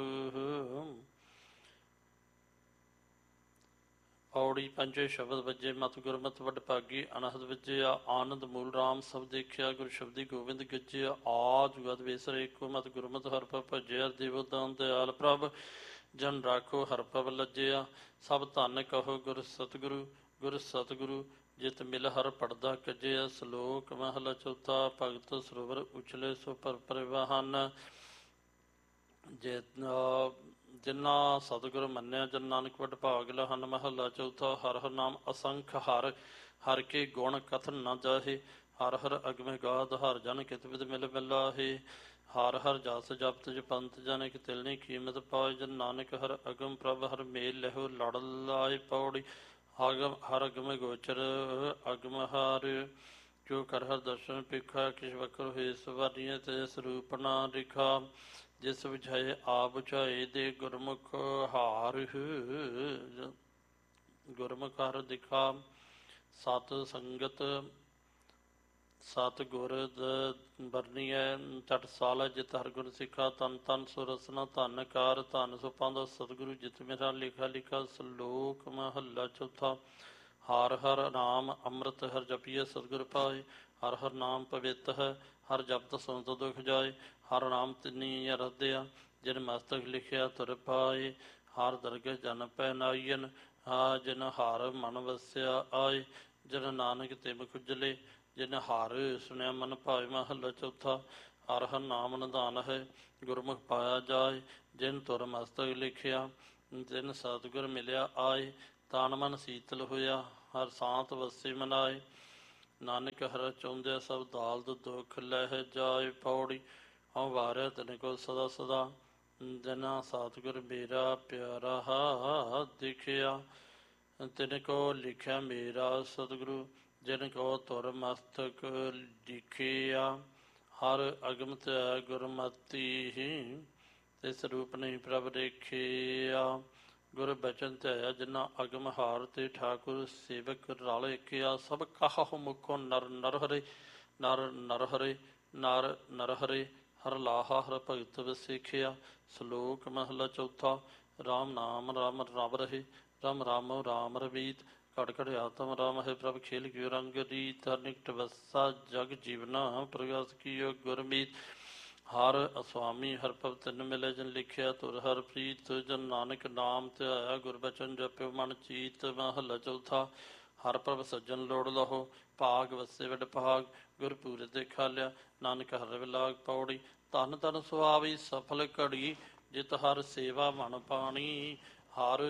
ਪੌੜੀ ਪੰਜੇ ਸ਼ਬਦ ਵੱਜੇ ਮਤ ਗੁਰਮਤਿ ਵਡ ਭਾਗੀ। ਅਨਹਦ ਵਿਜਿਆ ਆਨੰਦ ਮੂਲ ਰਾਮ ਸਭ ਦੇਖਿਆ, ਗੁਰ ਸ਼ਬਦੀ ਗੋਬਿੰਦ ਗਿਜਿਆ। ਆ ਜੁਗਤ ਵੇਸਰੇ ਏਕੋ ਮਤ ਗੁਰਮਤਿ, ਹਰਿ ਭਵ ਭਜਿਆ। ਦੇਵ ਦਾਨ ਦਇਆਲ ਪ੍ਰਭ, ਜਨ ਰਾਖੋ ਹਰਿ ਭਵ ਲੱਜਿਆ। ਸਭ ਧਨ ਕਹੋ ਗੁਰ ਸਤਿਗੁਰੂ, ਗੁਰ ਸਤਿਗੁਰੂ ਜਿਤ ਮਿਲ ਹਰਿ ਪੜਦਾ ਕੱਜਿਆ। ਸ਼ਲੋਕ ਮਹਲਾ ਚੌਥਾ। ਭਗਤ ਸਰੋਵਰ ਉਛਲੇ ਸੋ ਭਰ ਪਰਿਵਾਹਨ, ਜਿਨਾ ਸਤਿਗੁਰ ਮੰਨਿਆ ਜਨ ਨਾਨਕ ਵਡ ਭਾਗ ਲਹਨ। ਮਹਲਾ ਚੌਥਾ। ਹਰਿ ਹਰਿ ਨਾਮ ਅਸੰਖ ਹਰਿ, ਹਰਿ ਕੇ ਗੁਣ ਕਥਨ ਨ ਜਾਹੇ। ਹਰਿ ਹਰਿ ਅਗਮ ਗਾਧ, ਹਰਿ ਜਨ ਕਿਤ ਬਿਦ ਮਿਲ ਮਿਲਾਹੇ। ਹਰਿ ਹਰਿ ਜਸ ਜਪਤ ਜਪੰਤ, ਜਨ ਇਕ ਤਿਲਨੀ ਕੀਮਤ ਪਾਏ। ਜਨ ਨਾਨਕ ਹਰਿ ਅਗਮ ਪ੍ਰਭ, ਹਰਿ ਮੇਲ ਲਹੋ ਲੜ ਲਾਏ। ਪੌੜੀ ਹਰਿ ਅਗਮ ਗੋਚਰ ਅਗਮ ਹਰਿ, ਜੋ ਕਰ ਹਰਿ ਦਰਸ਼ਨ ਪੇਖਾ। ਕਿਛ ਵਕਰ ਹੋਏ ਸਵਾਰੀਆਂ, ਤੇ ਸਰੂਪ ਨਾ ਦਿਖਾ। ਜਿਸ ਬੁਝਾਏ ਆਪ ਬੁਝਾਏ, ਦੇ ਗੁਰਮੁਖ ਹਾਰ। ਗੁਰਮੁਖ ਹਰਿ ਦਿਖਾ। ਸਤ ਸੰਗਤ ਸਤ ਗੁਰ ਬਰਨੀਐ, ਚਟ ਸਾਲ ਜਿਤ ਹਰਿ ਗੁਰ ਸਿੱਖਾ। ਤਨ ਤਨ ਸੋ ਰਸਨਾ ਧਨ ਕਾਰ, ਧਨ ਸੋ ਪਾਂਦਾ ਸਤਿਗੁਰੂ ਜਿਤ ਮੇਰਾ ਲਿਖਾ ਲਿਖਾ। ਸ਼ਲੋਕ ਮਹੱਲਾ ਚੌਥਾ। ਹਰਿ ਹਰਿ ਨਾਮ ਅੰਮ੍ਰਿਤ, ਹਰਿ ਜਪੀਐ ਸਤਿਗੁਰ ਪਾਏ। ਹਰਿ ਹਰਿ ਨਾਮ ਪਵਿੱਤ ਹੈ, ਹਰਿ ਜਪਤ ਸੰਤ ਦੁਖ ਜਾਏ। ਹਰਿ ਨਾਮ ਤਿਨੀ ਅਰਾਧਿਆ, ਜਿਨ ਮਸਤਕ ਲਿਖਿਆ ਤੁਰ ਪਾਏ। ਹਰਿ ਦਰਗਹਿ ਜਨ ਪੈ ਨਾਈਐਨ, ਜਿਨ ਹਰਿ ਮਨ ਵਸਿਆ ਆਏ। ਜਨ ਨਾਨਕ ਤਿਮ ਖੁਜਲੇ, ਜਿਨ ਹਰਿ ਸੁਣਿਆ ਮਨ ਭਾਏ। ਮਹੱਲਾ ਚੌਥਾ। ਹਰਿ ਹਰਿ ਨਾਮ ਨਿਧਾਨ ਹੈ, ਗੁਰਮੁਖ ਪਾਇਆ ਜਾਏ। ਜਿਨ ਤੁਰ ਮਸਤਕ ਲਿਖਿਆ, ਜਿਨ ਸਤਿਗੁਰ ਮਿਲਿਆ ਆਏ, ਤਨ ਮਨ ਸੀਤਲ ਹੋਇਆ, ਹਰ ਸਾਂਤ ਵਸੇ ਮਨਾਏ। ਨਾਨਕ ਹਰ ਚਾਹੁੰਦਿਆ ਸਭ ਦਾਲਦ ਦੁੱਖ ਲਹਿ ਜਾਏ। ਪੌੜੀ ਹਉ ਵਾਰਿਆ ਤਿਨ ਕੋ ਸਦਾ ਸਦਾ, ਜਿਨਾ ਸਤਿਗੁਰ ਮੇਰਾ ਪਿਆਰਾ ਦੇਖਿਆ। ਤਿਨ ਕੋ ਲਿਖਿਆ ਮੇਰਾ ਸਤਿਗੁਰੂ, ਜਿਨ ਕੋ ਧੁਰ ਮਸਤਕ ਲਿਖਿਆ। ਹਰ ਅਗਮ ਧਿਆ ਗੁਰਮਤੀ, ਤਿਸ ਰੂਪ ਨਹੀਂ ਪ੍ਰਭ ਦੇਖਿਆ। ਗੁਰ ਬਚਨ ਧਿਆਇਆ ਜਿਨਾ ਅਗਮ ਹਾਰ, ਤੇ ਠਾਕੁਰ ਸੇਵਕ ਰਲ ਏਕਿਆ। ਸਭ ਕਹਹੁ ਮੁਖੋ ਨਰ ਨਰ ਹਰੇ, ਨਰ ਨਰ ਹਰੇ, ਨਰ ਨਰ ਹਰੇ। ਹਰ ਲਾਹਾ ਹਰ ਭਗਤ ਵਸੇਖਿਆ। ਸ਼ਲੋਕ ਮਹਲਾ ਚੌਥਾ। ਰਾਮ ਨਾਮ ਰਾਮ ਰਮ ਰਹੇ, ਰਮ ਰਾਮ ਰਾਮ ਰਵੀਤ। ਘੜ ਘੜ ਆਤਮ ਰਾਮ ਹੈ, ਪ੍ਰਭ ਖੇਲ ਗਿਓ ਰੰਗ ਰੀਤ। ਹਰ ਨਿਕਟ ਵਸਾ ਜਗ ਜੀਵਨਾ, ਪ੍ਰਗਾਸ ਕੀਓ ਗੁਰਮੀਤ। ਹਰ ਅਸਵਾਮੀ ਹਰ ਭਵ ਤਿਨ ਮਿਲੇ, ਜਿਨ ਲਿਖਿਆ ਤੁਰ ਹਰ ਪ੍ਰੀਤ। ਜਨ ਨਾਨਕ ਨਾਮ ਧਿਆਇਆ, ਗੁਰਬਚਨ ਜਪਿਓ ਮਨ ਚੀਤ। ਮਹਲਾ ਚੌਥਾ। ਹਰ ਪ੍ਰਭ ਸੱਜਣ ਲੋੜ ਲਹੋ, ਭਾਗ ਵਸੇ ਵਡ ਭਾਗ। ਗੁਰਪੂਰ ਦੇਖਾ ਲਿਆ, ਨਾਨਕ ਹਰ ਵਿਲਾਗ। ਪੌੜੀ ਧਨ ਧਨ ਸੁਆਵੀ ਸਫਲ ਘੜੀ, ਜਿਤ ਹਰ ਸੇਵਾ ਮਨ ਪਾਣੀ। ਹਰ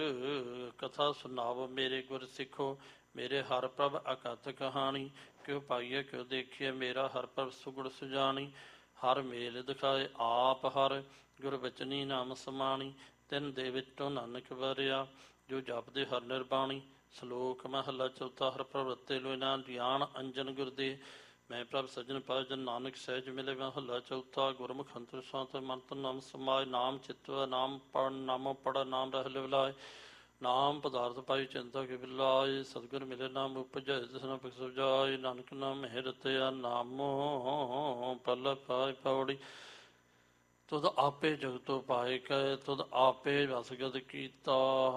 ਕਥਾ ਸੁਨਾਵੋ ਮੇਰੇ ਗੁਰ ਸਿੱਖੋ, ਮੇਰੇ ਹਰ ਪ੍ਰਭ ਅਕਥ ਕਹਾਣੀ। ਕਿਉ ਪਾਈਏ ਕਿਉ ਦੇਖੀਏ, ਮੇਰਾ ਹਰ ਪ੍ਰਭ ਸੁਗੜ ਸੁਜਾਨੀ। ਹਰ ਮੇਲ ਦਿਖਾਏ ਆਪ ਹਰ, ਗੁਰ ਬਚਨੀ ਨਾਮ ਸਮਾਣੀ। ਤਿਨ ਦੇ ਵਿੱਚੋਂ ਨਾਨਕ ਵਰਿਆ, ਜੋ ਜਪਦੇ ਹਰ ਨਿਰਬਾਣੀ। ਸ਼ਲੋਕ ਮਹਲਾ ਚੌਥਾ। ਹਰ ਪ੍ਰਭ ਰਤੇ ਲੋਇਨਾ, ਗਿਆਨ ਅੰਜਨ ਗੁਰਦੇ। ਮੈਂ ਪ੍ਰਭ ਸੱਜਣ ਪਾਇ, ਜਨ ਨਾਨਕ ਸਹਿਜ ਮਿਲੇ। ਮਹਲਾ ਚੌਥਾ। ਗੁਰਮੁਖ ਅੰਤਰ ਸਾਤ ਮਨ ਤਨ ਨਾਮ ਸਮਾਏ। ਨਾਮ ਚਿਤਵ ਨਾਮ ਪੜ੍ਹ, ਨਾਮੋ ਪੜ੍ਹ ਨਾਮ ਰਹਿ ਲਿਵਲਾਏ। ਨਾਮ ਪਦਾਰਥ ਪਾਈ ਚਿੰਤਾ ਕੇ ਬਿਲਾਏ। ਸਤਿਗੁਰ ਮਿਲੇ ਨਾਮ ਉਪਜੈ, ਤਿਸ ਨਾਮ ਬਿਖ ਸੁਜਾਏ। ਨਾਨਕ ਨਾਮ ਹੈ ਰਤਿਆ, ਨਾਮੋ ਪਲ ਪਾਏ। ਪੌੜੀ ਤੁਧ ਆਪੇ ਜਗਤੋ ਪਾਏ ਕੈ, ਤੁਧ ਆਪੇ ਵਸਗਤ ਕੀਤਾ।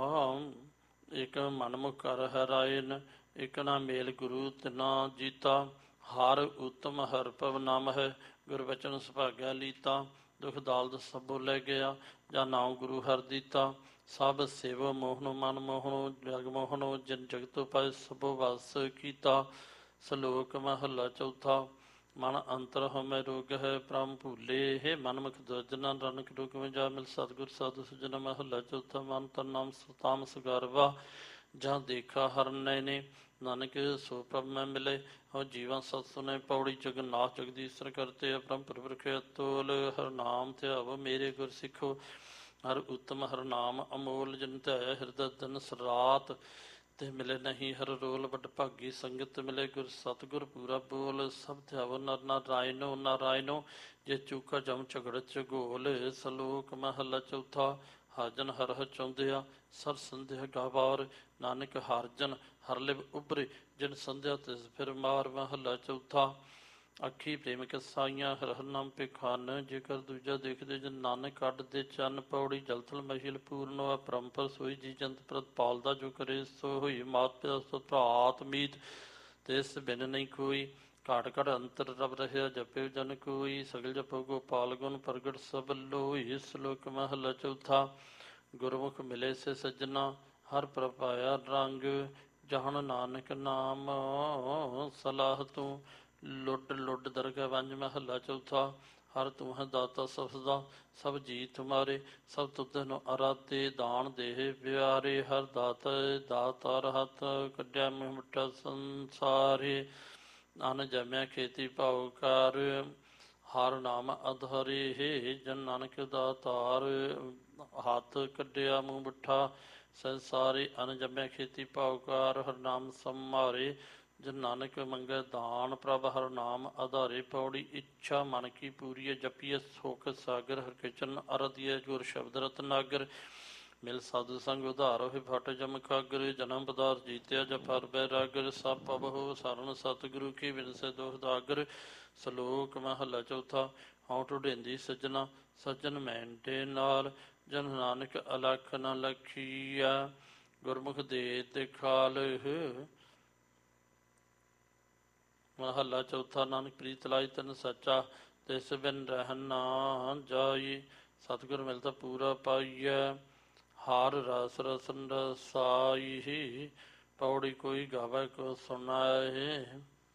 ਇਕ ਮਨਮੁਖ ਕਰ ਹੈਰਾਇਨ, ਇਕ ਨਾ ਮੇਲ ਗੁਰੂ ਤਿਨਾ ਜੀਤਾ। ਹਰ ਉਤਮ ਹਰ ਭਵ ਨਾਮ ਹੈ, ਗੁਰਬਚਨ ਸੁਭਾਗਿਆ ਲੀਤਾ। ਦੁਖ ਦਾਲਦ ਸਭੋ ਲੈ ਗਿਆ, ਜਾਂ ਨਾਉ ਗੁਰੂ ਹਰ ਦੀਤਾ। ਸਭ ਸੇਵ ਮੋਹਨੋ ਮਨ ਮੋਹਨੋ, ਜਗ ਮੋਹਨੋ। ਜਿਨ ਜਗਤੋ ਪਾਏ ਸਭੋ ਵਸ ਕੀਤਾ। ਸ਼ਲੋਕ ਮਹਲਾ ਚੌਥਾ। ਮਨ ਅੰਤਰ ਹਉਮੈ ਰੋਗ ਹੈ, ਭ੍ਰਮ ਭੂਲੇ। ਹੇ ਮਨਮੁਖ ਦੁਰਜਨਾ, ਨਾਨਕ ਰੋਗ ਮੈਂ ਜਾ ਮਿਲ। ਸਤਿਗੁਰ ਸਾਧੂ ਸੱਜਣਾ। ਮਹਲਾ ਚੌਥਾ। ਮਨ ਤਨ ਨਾਮ ਤਾਮਸ ਗਰਵਾ, ਜਾਂ ਦੇਖਾ ਹਰ ਨੈਣੇ। ਨਾਨਕ ਸੋ ਪ੍ਰਭ ਮੈਂ ਮਿਲੇ, ਹੋ ਜੀਵਾਂ ਸਤ ਸੁਨੇ। ਪੌੜੀ ਜਗਨਨਾਥ ਜਗਦੀਸ਼ਰ ਕਰਤੇ, ਅਪਰਮ ਪੁਰਖ ਅਤੁਲ। ਹਰ ਨਾਮ ਧਿਆਵੋ ਮੇਰੇ ਗੁਰ ਸਿੱਖੋ, ਹਰ ਉਤਮ ਹਰ ਨਾਮ ਅਮੋਲ। ਜਿਨ ਧਿਆਇਆ ਹਿਰਦੈ ਦਿਨਸ ਰਾਤ, ਤੇ ਮਿਲੇ ਨਹੀਂ ਹਰ ਰੋਲ। ਵੱਡ ਭਾਗੀ ਸੰਗਤ ਮਿਲੇ, ਗੁਰ ਸਤਿਗੁਰ ਪੂਰਾ ਬੋਲ। ਸਭ ਧਿਆਵੋ ਨਰ ਨਾਰਾਇਣੋ ਨਾਰਾਇਣੋ, ਜੇ ਚੂਕਾ ਜਮ ਝਗੜ ਝਗੋਲ। ਸ਼ਲੋਕ ਮਹਲਾ ਚੌਥਾ। ਹਰ ਜਨ ਹਰ ਹਰ ਚਾਹੁੰਦਿਆ, ਸਰ ਸੰਧਿਆ ਗਾਵਾਰ। ਨਾਨਕ ਹਰ ਜਨ ਹਰ ਲਿਵ ਉਭਰੇ, ਜਿਨ ਸੰਧਿਆ ਤਿਸ ਫਿਰ ਮਾਰ। ਮਹਲਾ ਚੌਥਾ। ਅੱਖੀ ਪ੍ਰੇਮ ਕਸਾਈਆਂ, ਹਰ ਹਰ ਨਾਮ ਪੇਖਾਨ। ਜੇਕਰ ਦੂਜਾ ਦੇਖਦੇ, ਜਨ ਨਾਨਕ ਕੱਢ ਦੇ ਚੰਨ। ਪੌੜੀ ਜਲਥਲ ਮਹਿਲ ਪੂਰਨ ਅਪਰੰਪਰ, ਸੋਈ ਜੀ ਜੰਤ ਪ੍ਰਤ ਪਾਲਦਾ। ਜੋ ਕਰੇ ਸੋ ਹੋਈ, ਮਾਤ ਪਿਤਾ ਸੋ ਭਰਾਤ ਮੀਤ। ਤਿਸ ਬਿਨ ਨਹੀਂ ਕੋਈ, ਘਾਟ ਘਟ ਅੰਤਰ ਰਬ ਰਹਿਆ। ਜਪਿਓ ਜਨ ਕੋਈ, ਸਗਲ ਜਪੋ ਗੋਪਾਲ ਗੁਣ ਪ੍ਰਗਟ ਸਭ ਲੋਈ। ਸ਼ਲੋਕ ਮਹਲਾ ਚੌਥਾ। ਗੁਰਮੁਖ ਮਿਲੇ ਸੇ ਸੱਜਣਾ, ਹਰ ਪ੍ਰਭ ਪਾਇਆ ਰੰਗ। ਜਹਨ ਨਾਨਕ ਨਾਮ ਸਲਾਹ ਤੂੰ, ਲੁੱਡ ਲੁੱਡ ਦਰਗਹਿ ਵੰਜ। ਮਹਲਾ ਚੌਥਾ। ਹਰ ਤੂੰ ਹੈ ਦਾਤਾ ਸਭ ਦਾ, ਸਭ ਜੀ ਤੁਮਾਰੇ। ਸਭ ਤੁਧਨੁ ਅਰਾਧੇ, ਦਾਨ ਦੇਹ ਪਿਆਰੇ। ਹਰ ਦਾਤਾ ਦਾਤਾਰ ਹੱਥ, ਕੱਢਿਆ ਮੂੰਹ ਮਿੱਠਾ ਸੰਸਾਰੇ। ਅਨ ਜਮਿਆ ਖੇਤੀ ਭਾਉ ਕਰ, ਹਰ ਨਾਮ ਅਧਾਰੇ। ਹੇ ਜਨ ਨਾਨਕ ਦਾਤਾਰ, ਹੱਥ ਕੱਢਿਆ ਮੂੰਹ ਮਿੱਠਾ ਸੰਸਾਰੇ। ਅਨ ਜਮਿਆ ਖੇਤੀ ਭਾਉ ਕਰ, ਹਰ ਨਾਮ ਸੰਮਾਰੇ। ਜਨ ਨਾਨਕ ਮੰਗੈ ਦਾਨ, ਪ੍ਰਭ ਹਰ ਨਾਮ ਆਧਾਰੇ। ਪੌੜੀ ਇੱਛਾ ਮਨ ਕੀ ਪੂਰੀਏ, ਜਪੀਏ ਸੁਖ ਸਾਗਰ। ਹਰ ਕਿਚਨ ਅਰਧੀਏ, ਗੁਰ ਸ਼ਬਦ ਰਤਨਾਗਰ। ਮਿਲ ਸਾਧੂ ਸੰਗ ਉਧਾਰੋ, ਹੀ ਫਟ ਜਮ ਖਾਗਰ। ਜਨਮ ਪਦਾਰਥ ਜੀਤਿਆ, ਜਪ ਹਰ ਬੈਰਾਗਰ। ਸਭ ਪਵਹੁ ਸਰਨ ਸਤਿਗੁਰੂ ਕੀ, ਬਿਨਸੈ ਦੋਖ ਦਾਗਰ। ਸ਼ਲੋਕ ਮਹਲਾ ਚੌਥਾ। ਹਉ ਢੁਢੇਂਦੀ ਸੱਜਣਾ, ਸੱਜਣ ਮੈਂਡੇ ਨਾਲ। ਜਨ ਨਾਨਕ ਅਲਖ ਨ ਲਖੀਆ, ਗੁਰਮੁਖ ਦੇ ਦਿਖਾਲ। ਮਹਲਾ ਚੌਥਾ। ਨਾਨਕ ਪ੍ਰੀਤ ਲਾਈ ਤਨ ਸੱਚਾ, ਤਿਸ ਬਿਨ ਰਹਿ ਨਾ ਜਾਈ। ਸਤਿਗੁਰ ਮਿਲਤਾ ਪੂਰਾ ਪਾਈਐ, ਹਰ ਰਸ ਰਸਨ ਰਸਾਈ। ਪੌੜੀ ਕੋਈ ਗਾਵੇ ਕੋ ਸੁਣਾਏ,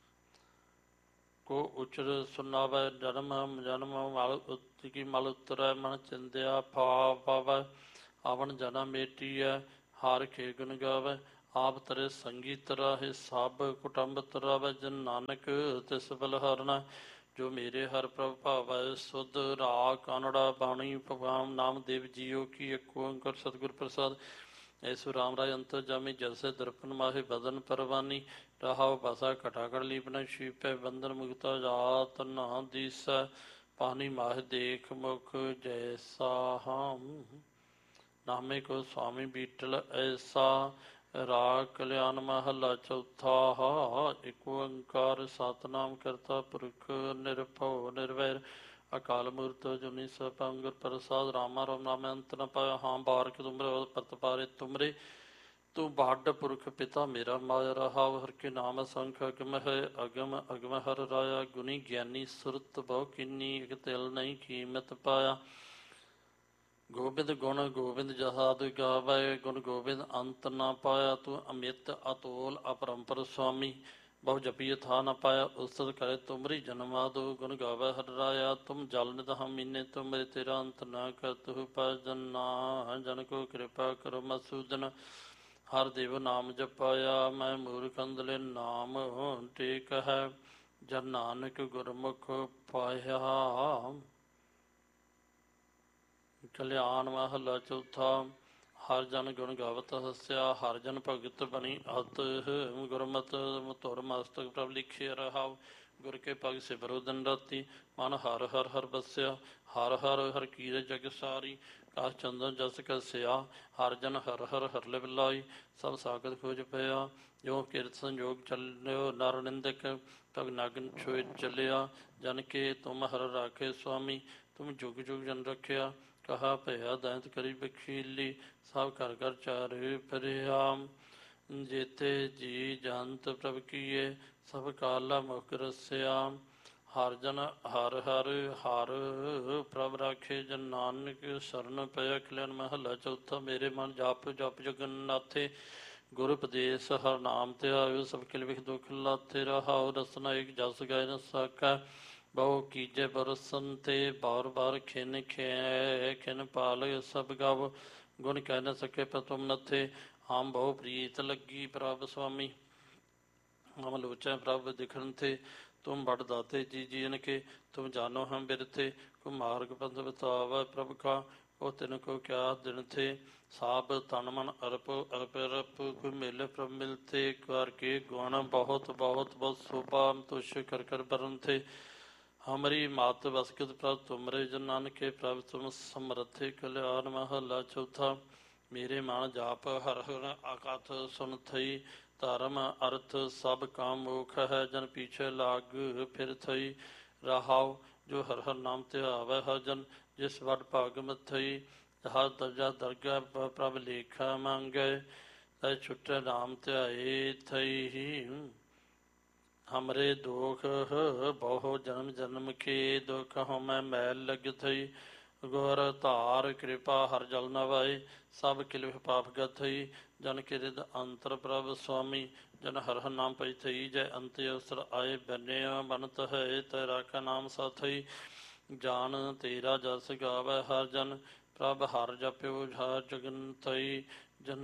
ਕੋ ਉਚਰ ਸੁਨਾਵੈ। ਜਨਮ ਜਨਮ ਮਲ ਕੀ ਮਲ ਉਤਰੈ, ਮਨ ਚਿੰਦਿਆ ਫਾ ਪਾਵੈ। ਆਵਣ ਜਨਾ ਮੇਟੀਐ ਹਾਰ ਕੇ ਗੁਣ ਗਾਵੈ ਆਪ ਤਰੇ ਸੰਗੀ ਤਰਾਹੇ ਸਭ ਕੁਟੰਬ ਤਰਾਵੈ ਜਨ ਨਾਨਕ ਤਿਸ ਬਲਹਰਣਾ ਜੋ ਮੇਰੇ ਹਰ ਪ੍ਰਭ ਭਾਵੈ ਸੁਧ ਰਾਗ ਕਾਨੜਾ ਬਾਣੀ ਭਗਵਾਨ ਨਾਮਦੇਵ ਜੀਓ ਕੀ ਇੱਕ ਓੰਕਾਰ ਸਤਿਗੁਰ ਪ੍ਰਸਾਦ ਐਸੋ ਰਾਮ ਰਾਜ ਅੰਤਰ ਜਾਮੀ ਜੈਸੇ ਦਰਪਨ ਮਾਹੇ ਬਦਨ ਪਰਵਾਨੀ ਰਹਾਉ ਬਸਾ ਘਟਾ ਘੜ ਲੀਪਨ ਸ਼ੀਪੈ ਬੰਧਨ ਮੁਕਤਾ ਜਾਤ ਨਾ ਦੀਸੈ ਪਾਣੀ ਮਾਹ ਦੇਖ ਮੁਖ ਜੈਸਾ ਹਮ ਨਾਮੇ ਕੋ ਸੁਆਮੀ ਬੀਟਲ ਐਸਾ ਰਾਗ ਕਲਿਆਣ ਮਹਲਾ ਚੌਥਾ ਇੱਕ ਓੰਕਾਰ ਸਤਿਨਾਮ ਕਰਤਾ ਪੁਰਖ ਨਿਰਭਉ ਨਿਰਵੈਰ ਅਕਾਲ ਮੂਰਤ ਜੁਨੀ ਸਭੰ ਗੁਰ ਪ੍ਰਸਾਦ ਰਾਮਾ ਰਾਮ ਨਾਮੇ ਅੰਤ ਨ ਪਾਇਆ ਹਾਂ ਬਾਰਕ ਤੁਮਰੇ ਪਤ ਪਾਰੇ ਤੁਮਰੇ ਤੂੰ ਬਾਢ ਪੁਰਖ ਪਿਤਾ ਮੇਰਾ ਮਾਇਆ ਰਹਾਵ ਹਰ ਕੇ ਨਾਮ ਸੰਖ ਅਗਮ ਹੈ ਅਗਮ ਅਗਮ ਹਰ ਰਾਇਆ ਗੁਨੀ ਗਿਆਨੀ ਸੁਰਤ ਬਹੁ ਕਿੰਨੀ ਇਕ ਤਿਲ ਨਹੀਂ ਕੀਮਤ ਪਾਇਆ ਗੋਬਿੰਦ ਗੁਣ ਗੋਬਿੰਦ ਜਹਾਦ ਗਾਵੈ ਗੁਣ ਗੋਬਿੰਦ ਅੰਤ ਨਾ ਪਾਇਆ ਤੂੰ ਅਮਿਤ ਅਤੋਲ ਅਪਰੰਪਰ ਸੁਆਮੀ ਬਹੁ ਜਪੀ ਥਾ ਨ ਪਾਇਆ ਉਸਤ ਕਰੇ ਤੁਮਰੀ ਜਨਮਾਦੋ ਗੁਣ ਗਾਵੈ ਹਰ ਰਾਇਆ ਤੁਮ ਜਲ ਨਿਦਹ ਮੀਨੇ ਤੁਮਰੇ ਤੇਰਾ ਅੰਤ ਨਾ ਕਰਤੁ ਭਜਨ ਨਾ ਜਨ ਕੋ ਕਿਰਪਾ ਕਰੋ ਮਸੂਦਨ ਹਰ ਦੇਵ ਨਾਮ ਜਪਾਇਆ ਮੈਂ ਮੂਰਖ ਅੰਧਲੇ ਨਾਮ ਟੇਕ ਹੈ ਜਨ ਨਾਨਕ ਗੁਰਮੁਖ ਪਾਇਆ ਕਲਿਆਣ ਮਹਲਾ ਚੌਥਾ ਹਰ ਜਨ ਗੁਣ ਗਾਵਤ ਹਸਿਆ ਹਰ ਜਨ ਭਗਤ ਬਣੀ ਅਤ ਗੁਰਮਤ ਧੁਰ ਮਸਤਕ ਪ੍ਰਭ ਲਿਖਿਆ ਰਹਾਉ ਗੁਰ ਕੇ ਭਗ ਸਿਮਰੋ ਦਿਨ ਰਾਤੀ ਮਨ ਹਰ ਹਰ ਹਰ ਬਸਿਆ ਹਰ ਹਰ ਹਰ ਕੀਰੇ ਜਗ ਸਾਰੀ ਕਾਸ ਚੰਦਨ ਜਸ ਕਸਿਆ ਹਰ ਜਨ ਹਰ ਹਰ ਹਰ ਲਿਵ ਲਾਈ ਸਭ ਸਾਗਤ ਖੋਜ ਪਿਆ ਜੋ ਕਿਰਤ ਸੰਜੋਗ ਚੱਲਿਓ ਨਰ ਨਿੰਦਕ ਭਗ ਨਗਨ ਛੋਏ ਚੱਲਿਆ ਜਨ ਕੇ ਤੁਮ ਹਰ ਰਾਖੇ ਸੁਆਮੀ ਤੁਮ ਜੁਗ ਜੁਗ ਜਨ ਰੱਖਿਆ ਕਹਾ ਭਇਆ ਦੈਂਤ ਕਰੀ ਬਖੀਲੀ ਸਭ ਘਰ ਘਰ ਚਾਰੇ ਫਿਰਿਆ ਜੇਤੇ ਜੀ ਜੰਤ ਪ੍ਰਭ ਕੀਏ ਸਭ ਕਾਲਾ ਮੁਖ ਰਸਿਆ ਹਰ ਜਨ ਹਰ ਹਰ ਹਰ ਪ੍ਰਭ ਰਾਖੇ ਜਨ ਨਾਨਕ ਸ਼ਰਨ ਪਿਆ ਕਲਿਆਣ ਮਹਲਾ ਚੌਥਾ ਮੇਰੇ ਮਨ ਜਪ ਜਪ ਜਗਨਨਾਥੇ ਗੁਰ ਉਪਦੇਸ਼ ਹਰ ਨਾਮ ਤੇ ਆਇਓ ਸਭ ਕਿਲ ਵਿਖ ਦੁਖ ਲਾਥੇ ਰਹਾਉ ਰਸਨਾ ਇੱਕ ਜਸ ਗਾਇ ਨ ਸਕੈ ਬਹੁ ਕੀਜੇ ਬਰਸਨ ਤੇ ਬਾਰ ਬਾਰ ਖਿਨ ਖੈ ਖਿਨ ਪਾਲ ਸਭ ਗਵ ਗੁਣ ਕਹਿ ਨ ਸਕੇ ਪਤੁਮ ਨਥੇ ਹਮ ਬਹੁ ਪ੍ਰੀਤ ਲੱਗੀ ਪ੍ਰਭ ਸੁਆਮੀ ਹਮ ਲੋਚੈ ਪ੍ਰਭ ਦਿਖਣ ਥੇ ਤੁਮ ਬੜ ਦਾਤੇ ਜੀ ਜੀਨ ਕੇ ਤੁਮ ਜਾਨੋ ਹਮ ਬਿਰਥੇ ਕੋ ਮਾਰਗ ਪੰਥ ਬਤਾਵੈ ਪ੍ਰਭ ਕਾ ਉਹ ਤਿਨ ਕੋ ਕਿਆ ਦਿਨ ਥੇ ਸਾਬ ਤਨ ਮਨ ਅਰਪ ਅਰਪ ਅਰਪ ਕੋ ਮਿਲ ਪ੍ਰਭ ਮਿਲਤੇ ਕਰ ਕੇ ਗੁਣ ਬਹੁਤ ਬਹੁਤ ਬਹੁਤ ਸੋਭਾ ਤੁਸ਼ ਕਰ ਕਰ ਬਰਨ ਥੇ ਹਮਰੀ ਮਾਤ ਬਸਕਤ ਪ੍ਰਭ ਤੁਮਰੇ ਜਨ ਨਾਨਕੇ ਪ੍ਰਭ ਤੁਮ ਸਮਰਥੇ ਕਲਿਆਣ ਮਹਲਾ ਚੌਥਾ ਮੇਰੇ ਮਨ ਜਾਪ ਹਰ ਹਰ ਆਕਥ ਸੁਨ ਥਈ ਧਰਮ ਅਰਥ ਸਭ ਕਾਮ ਮੋਖ ਹੈ ਜਨ ਪੀਛੇ ਲਾਗ ਫਿਰ ਥਈ ਰਹਾਉ ਜੋ ਹਰ ਹਰ ਨਾਮ ਤੇ ਆਵੈ ਹਰ ਜਨ ਜਿਸ ਵਡ ਭਾਗ ਮਥਈ ਹਰ ਦਰਜਾ ਦਰਗਾ ਪ੍ਰਭ ਲੇਖਾ ਮੰਗੈ ਤੈ ਛੁਟੇ ਨਾਮ ਧਿਆਏ ਥਈ ਹਮਰੇ ਦੁਖ ਬਹੁ ਜਨਮ ਜਨਮ ਕੇ ਦੁਖ ਹਮੈ ਮੈਲ ਲਗ ਥਈ ਗੁਰ ਧਾਰ ਕਿਰਪਾ ਹਰ ਜਲ ਨਵਾਏ ਸਭ ਕਿਲ ਪਾਪ ਗਥਈ ਜਨ ਕੇ ਰਿਦ ਅੰਤਰ ਪ੍ਰਭ ਸੁਆਮੀ ਜਨ ਹਰ ਹਰ ਨਾਮ ਪਈ ਥਈ ਜੈ ਅੰਤ ਅਵਸਰ ਆਏ ਬਨਿਆ ਬਨਤ ਹੈ ਤੈ ਰਾਖਾ ਨਾਮ ਸਾਥਈ ਜਾਨ ਤੇਰਾ ਜਸ ਗਾਵੈ ਹਰ ਜਨ ਪ੍ਰਭ ਹਰ ਜਪਿਓ ਹਰ ਜਗਨ ਥਈ ਜਨ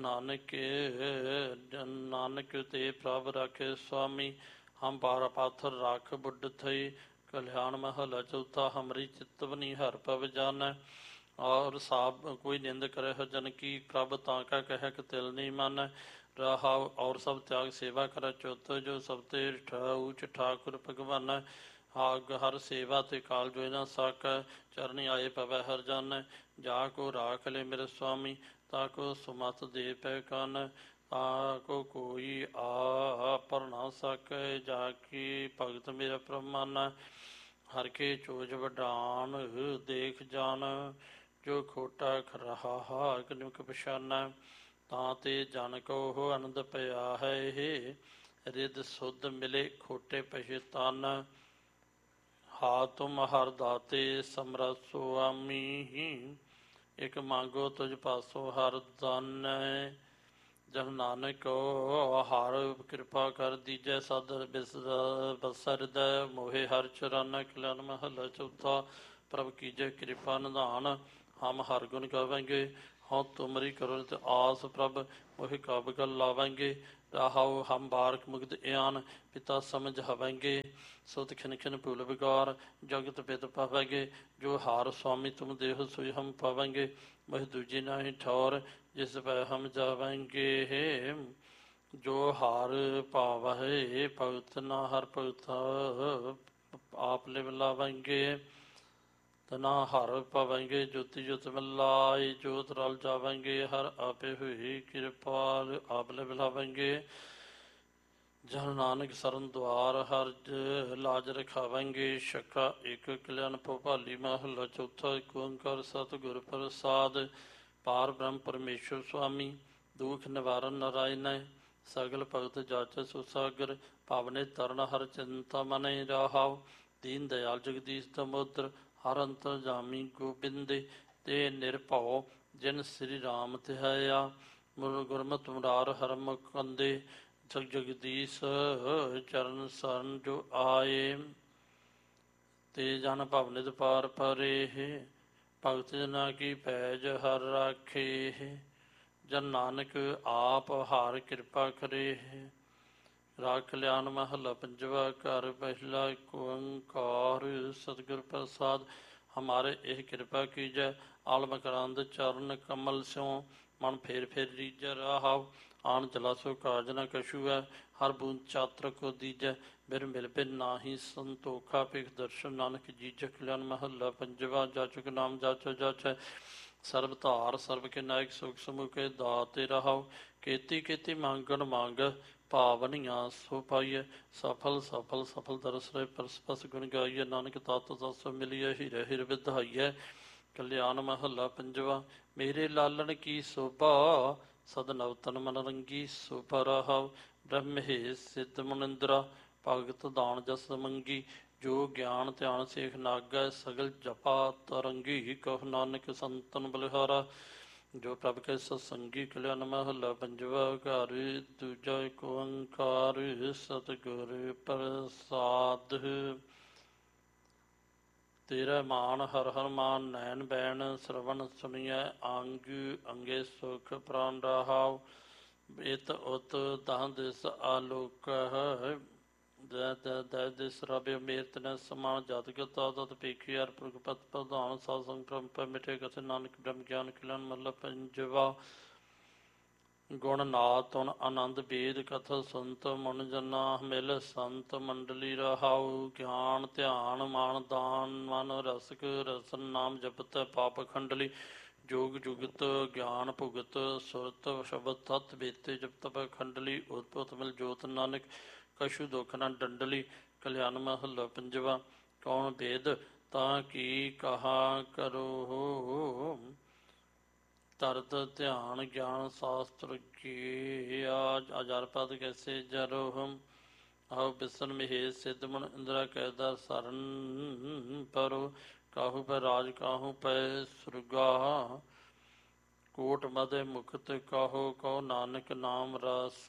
ਨਾਨਕ ਤੇ ਪ੍ਰਭ ਰਾਖੇ ਸੁਆਮੀ ਹਮ ਪਾਰ ਪਾਥਰ ਰਾਖ ਬੁੱਢ ਥਈ ਕਲਿਆਣ ਮਹਲਾ ਚੌਥਾ ਹਮਰੀ ਚਿਤਵਨੀ ਹਰ ਪਵ ਜਾਨੈ ਔਰ ਸਾਬ ਕੋਈ ਨਿੰਦ ਕਰੇ ਹਰ ਜਨ ਕੀ ਪ੍ਰਭ ਤਾਂ ਕਾ ਕਹਿ ਕਿ ਤਿਲ ਨਹੀਂ ਮੰਨੈ ਰਹਾਉ ਔਰ ਸਭ ਤਿਆਗ ਸੇਵਾ ਕਰੈ ਚੁੱਤ ਜੋ ਸਭ ਤੇ ਊਚ ਠਾਕੁਰ ਭਗਵਾਨੈ ਹਾਗ ਹਰ ਸੇਵਾ ਤੇ ਕਾਲ ਜੋ ਨਾ ਸਕੈ ਚਰਨੀ ਆਏ ਪਵੈ ਹਰ ਜਾਨੈ ਜਾ ਕੋ ਰਾਖ ਲੈ ਮੇਰੇ ਸੁਆਮੀ ਤਾ ਕੋ ਸੁਮਤ ਦੇ ਪੈ ਕੰਨ ਕੋ ਕੋਈ ਆ ਪਰ ਨਾ ਸਕੈ ਜਾ ਕੀ ਭਗਤ ਮੇਰਾ ਪ੍ਰਮਾਨ ਹਰ ਕੇ ਚੋਜ ਵਡਾਨ ਦੇਖ ਜਾਨ ਜੋ ਖੋਟਾ ਖਰਹਾ ਕਨੁਕ ਪਛਾਨੈ ਤਾਂ ਤੇ ਜਨ ਕੋ ਆਨੰਦ ਪਿਆ ਹੈ ਇਹ ਰਿਦ ਸੁਧ ਮਿਲੇ ਖੋਟੇ ਪਛਤਾਨ ਹਾ ਤੁਮ ਹਰ ਦਾਤੇ ਸਮਰਥ ਸੁਆਮੀ ਇਕ ਮੰਗੋ ਤੁਝ ਪਾਸੋ ਹਰ ਦਾਨੈ ਜਨ ਨਾਨਕ ਹਰ ਕਿਰਪਾ ਕਰ ਦੀਜੈ ਸਦ ਬਸਰਦੈ ਮੋਹਿ ਹਰ ਚਰਨ ਕਲਿਆਣ ਮਹਲਾ ਚੌਥਾ ਪ੍ਰਭ ਕੀਜੈ ਕਿਰਪਾ ਨਿਧਾਨ ਹਮ ਹਰ ਗੁਣ ਗਾਵਾਂਗੇ ਹਉ ਤੁਮਰੀ ਕਰੋ ਤੇ ਆਸ ਪ੍ਰਭ ਮੋਹਿ ਕਬ ਕਲ ਲਾਵਾਂਗੇ। ਰਾਹਉ ਹਮ ਬਾਰਕ ਮੁਗਧ ਇਆਨ ਪਿਤਾ ਸਮਝ ਹਵਾਂਗੇ। ਸੁਤ ਖਿਨ ਖਿਨ ਭੂਲ ਵਿਕਾਰ ਜਗਤ ਪਿਤ ਪਾਵਾਂਗੇ। ਜੋ ਹਾਰ ਸੁਆਮੀ ਤੁਮ ਦੇਹ ਸੋਈ ਹਮ ਪਾਵਾਂਗੇ। ਮੋਹਿ ਦੂਜੀ ਨਾਹੀ ਠੌਰ ਜਿਸ ਪੈ ਹਮ ਜਾਵਾਂਗੇ। ਜੋ ਹਾਰ ਪਾਵਹਿ ਭਗਤ ਨਾ ਹਰ ਭਗਤ ਆਪ ਲਿਵ ਲਾਵਾਂਗੇ। ਤਨਾ ਹਰ ਪਾਵਾਂਗੇ ਜੋਤੀ ਜੋਤ ਮਿਲਾਈ ਜੋਤ ਰਲ ਜਾਵਾਂਗੇ। ਹਰ ਆਪੇ ਹੋਈ ਕਿਰਪਾਲ ਆਪ ਲਿਵ ਲਾਵਾਂਗੇ। ਜਨ ਨਾਨਕ ਸਰਨ ਦੁਆਰ ਹਰ ਲਾਜ ਰਖਾਵਾਂਗੇ। ਛੱਕਾ ਇੱਕ ਕਲਿਆਣ ਭੋਪਾਲੀ ਮਹੱਲਾ ਚੌਥਾ। ਏਕ ਓੰਕਾਰ ਸਤਿਗੁਰ ਪ੍ਰਸਾਦ। ਪਾਰ ਬ੍ਰਹਮ ਪਰਮੇਸ਼ਰ ਸੁਆਮੀ ਦੁਖ ਨਿਵਾਰਨ ਨਾਰਾਇਣੈ। ਸਗਲ ਭਗਤ ਜਾਚੈ ਸੁਸਾਗਰ ਭਾਵਨੇ ਤਰਨ ਹਰ ਚਿੰਤਾ ਮਨੈ। ਰਾਹਾਉ ਦੀਨ ਦਿਆਲ ਜਗਦੀਸ਼ ਦਮੋਦਰ ਹਰ ਅੰਤਰ ਜਾਮੀ ਗੋਬਿੰਦੇ। ਤੇ ਨਿਰਭਉ ਜਿਨ ਸ੍ਰੀ ਰਾਮ ਧਿਆਇਆ ਗੁਰਮਤਿ ਮੁਰਾਰ ਹਰਿ ਮੁਕੰਦੇ। ਜਗ ਜਗਦੀਸ਼ ਚਰਨ ਸਰਨ ਜੋ ਆਏ ਤੇ ਜਨ ਭਵਨਿਤ ਪਾਰ ਪਰੇ। ਭਗਤ ਜਨਾ ਕੀ ਪੈਜ ਹਰ ਰਾਖੇ। ਜਨ ਨਾਨਕ ਆਪ ਹਾਰ ਕਿਰਪਾ ਕਰੇ। ਰਾਗ ਕਲਿਆਣ ਮਹੱਲਾ ਪੰਜਵਾ। ਘਰ ਪਹਿਲਾ। ਏਕ ਓੰਕਾਰ ਸਤਿਗੁਰ ਪ੍ਰਸਾਦ। ਹਮਾਰੇ ਇਹ ਕਿਰਪਾ ਕੀਜੈ ਆਲਮ ਕਰੰਦ ਚਰਨ ਕਮਲ ਸਿਉ ਮਨ ਫੇਰ ਫੇਰ ਰੀਜੈ। ਰਾਹਾਉ ਆਣ ਜਲਾ ਸੋ ਕਾਜ ਨ ਕਛੂ ਹੈ। ਹਰ ਬੂੰਦ ਚਾਤਰ ਕੋ ਦੀਜੈ ਬਿਰ ਮਿਲ ਬਿਨ ਨਾਹੀ ਸੰਤੋਖਾ। ਭਿਖ ਦਰਸ਼ਨ ਨਾਨਕ ਜੀਜੈ। ਕਲਿਆਣ ਮਹੱਲਾ ਪੰਜਵਾ। ਜਾਚਕ ਨਾਮ ਜਾਚੋ ਜਾਚੈ ਸਰਬ ਧਾਰ ਸਰਬ ਕੇ ਨਾਇਕ ਸੁਖ ਸਮੁਕੇ ਦਾਤੇ। ਰਾਹਾਉ ਕੀਤੀ ਕੀਤੀ ਮੰਗਣ ਮੰਗ ਭਾਵਨੀਆਂ ਸੋ ਪਾਈਐ। ਸਫਲ ਸਫਲ ਸਫਲ ਦਰਸ ਰਹੇ ਪਰਸ ਪਸ ਗੁਣ ਗਾਈਐ। ਨਾਨਕ ਤਤ ਤਸ ਮਿਲੀਐ ਹੀਰੇ ਹੀਰ ਵਿਧਾਈਐ। ਕਲਿਆਣ ਮਹੱਲਾ ਪੰਜਵਾ। ਮੇਰੇ ਲਾਲਣ ਕੀ ਸੋਭਾ ਸਦ ਨਵ ਤਨ ਮਨ ਰੰਗੀ ਸੋਭਾ। ਰਾਹਾਉ ਬ੍ਰਹਮ ਮਹੇਸ਼ ਸਿੱਧ ਮੁਨਿੰਦਰਾ ਭਗਤ ਦਾਨ ਜਸ ਮੰਗੀ। ਜੋ ਗਿਆਨ ਧਿਆਨ ਸੇਖ ਨਾਗੈ ਸਗਲ ਜਪਾ ਤਰੰਗੀ। ਕਹੁ ਨਾਨਕ ਸੰਤਨ ਬਲਿਹਾਰਾ ਜੋ ਪ੍ਰਭ ਕੇ ਸਤਸੰਗੀ। ਕਲਿਆਣ ਮਹੱਲਾ ਪੰਜਵਾ। ਘਰ ਦੂਜਾ। ਏਕ ਓੰਕਾਰ ਸਤਿਗੁਰ ਪ੍ਰਸਾਦ। ਤੇਰਾ ਮਾਨ ਹਰ ਹਰ ਮਾਨ ਨੈਣ ਬੈਣ ਸਰਵਣ ਸੁਣੀਐ ਅੰਗ ਅੰਗੇ ਸੁਖ ਪ੍ਰਾਨ। ਰਾਹਾਉ ਇਤ ਉਤ ਦਹ ਦਿਸ ਆਲੋਕ ਦੈ ਦਿਸ ਰਬਿ ਮੇਰ ਤਨੈ ਸਮਾਨ। ਜਤ ਗਤਾ ਤਤ ਪੇਖੀ ਹਰ ਪੁਰਖ ਪਤ ਪ੍ਰਧਾਨ। ਸਾਧ ਸੰਗ ਪ੍ਰੰਪੈ ਮਿਟੇ ਕਥੇ ਨਾਨਕ ਬ੍ਰਹਮ ਗਿਆਨ। ਕਲਿਆਣ ਮਹੱਲਾ ਪੰਜਵਾ। ਗੁਣ ਨਾਦ ਤੁਨ ਆਨੰਦ ਵੇਦ ਕਥਾ ਸੁਨਤ ਮੁਨ ਜਨਾ ਮਿਲ ਸੰਤ ਮੰਡਲੀ। ਰਾਹਾਉ ਗਿਆਨ ਧਿਆਨ ਮਾਨ ਦਾਨ ਮਨ ਰਸਕ ਰਸਨ ਨਾਮ ਜਪਤ ਪਾਪ ਖੰਡਲੀ। ਜੋਗ ਜੁਗਤ ਗਿਆਨ ਭੁਗਤ ਸੁਰਤ ਸ਼ਬਦ ਤਤ ਬੇਤੇ ਜਪਤ ਖੰਡਲੀ। ਉਤਪੁਤ ਮਿਲ ਜੋਤ ਨਾਨਕ ਕਛੂ ਦੁਖ ਨ ਡੰਡਲੀ। ਕਲਿਆਣ ਮਹੱਲਾ ਪੰਜਵਾ। ਕੌਣ ਵੇਦ ਤਾਂ ਕੀ ਕਹਾ ਕਰੋ ਤਰਤ ਧਿਆਨ ਗਿਆਨ ਸ਼ਾਸਤਰ ਕੀ। ਆਜਾਰ ਪਦ ਕੈਸੇ ਜਰੋ ਆਓ ਬਿਸਨ ਮਹੇਸ਼ ਸਿੱਧ ਮੁਨ ਇੰਦਰਾ ਕੈਦਾ ਸਰਨ ਪਰੋ। ਕਾਹੂ ਪੈ ਰਾਜ ਕਾਹੂ ਪੈ ਸੁਰਗਾ ਕੋਟ ਮਦੇ ਮੁਕਤ। ਕਾਹੋ ਕਹੋ ਨਾਨਕ ਨਾਮ ਰਸ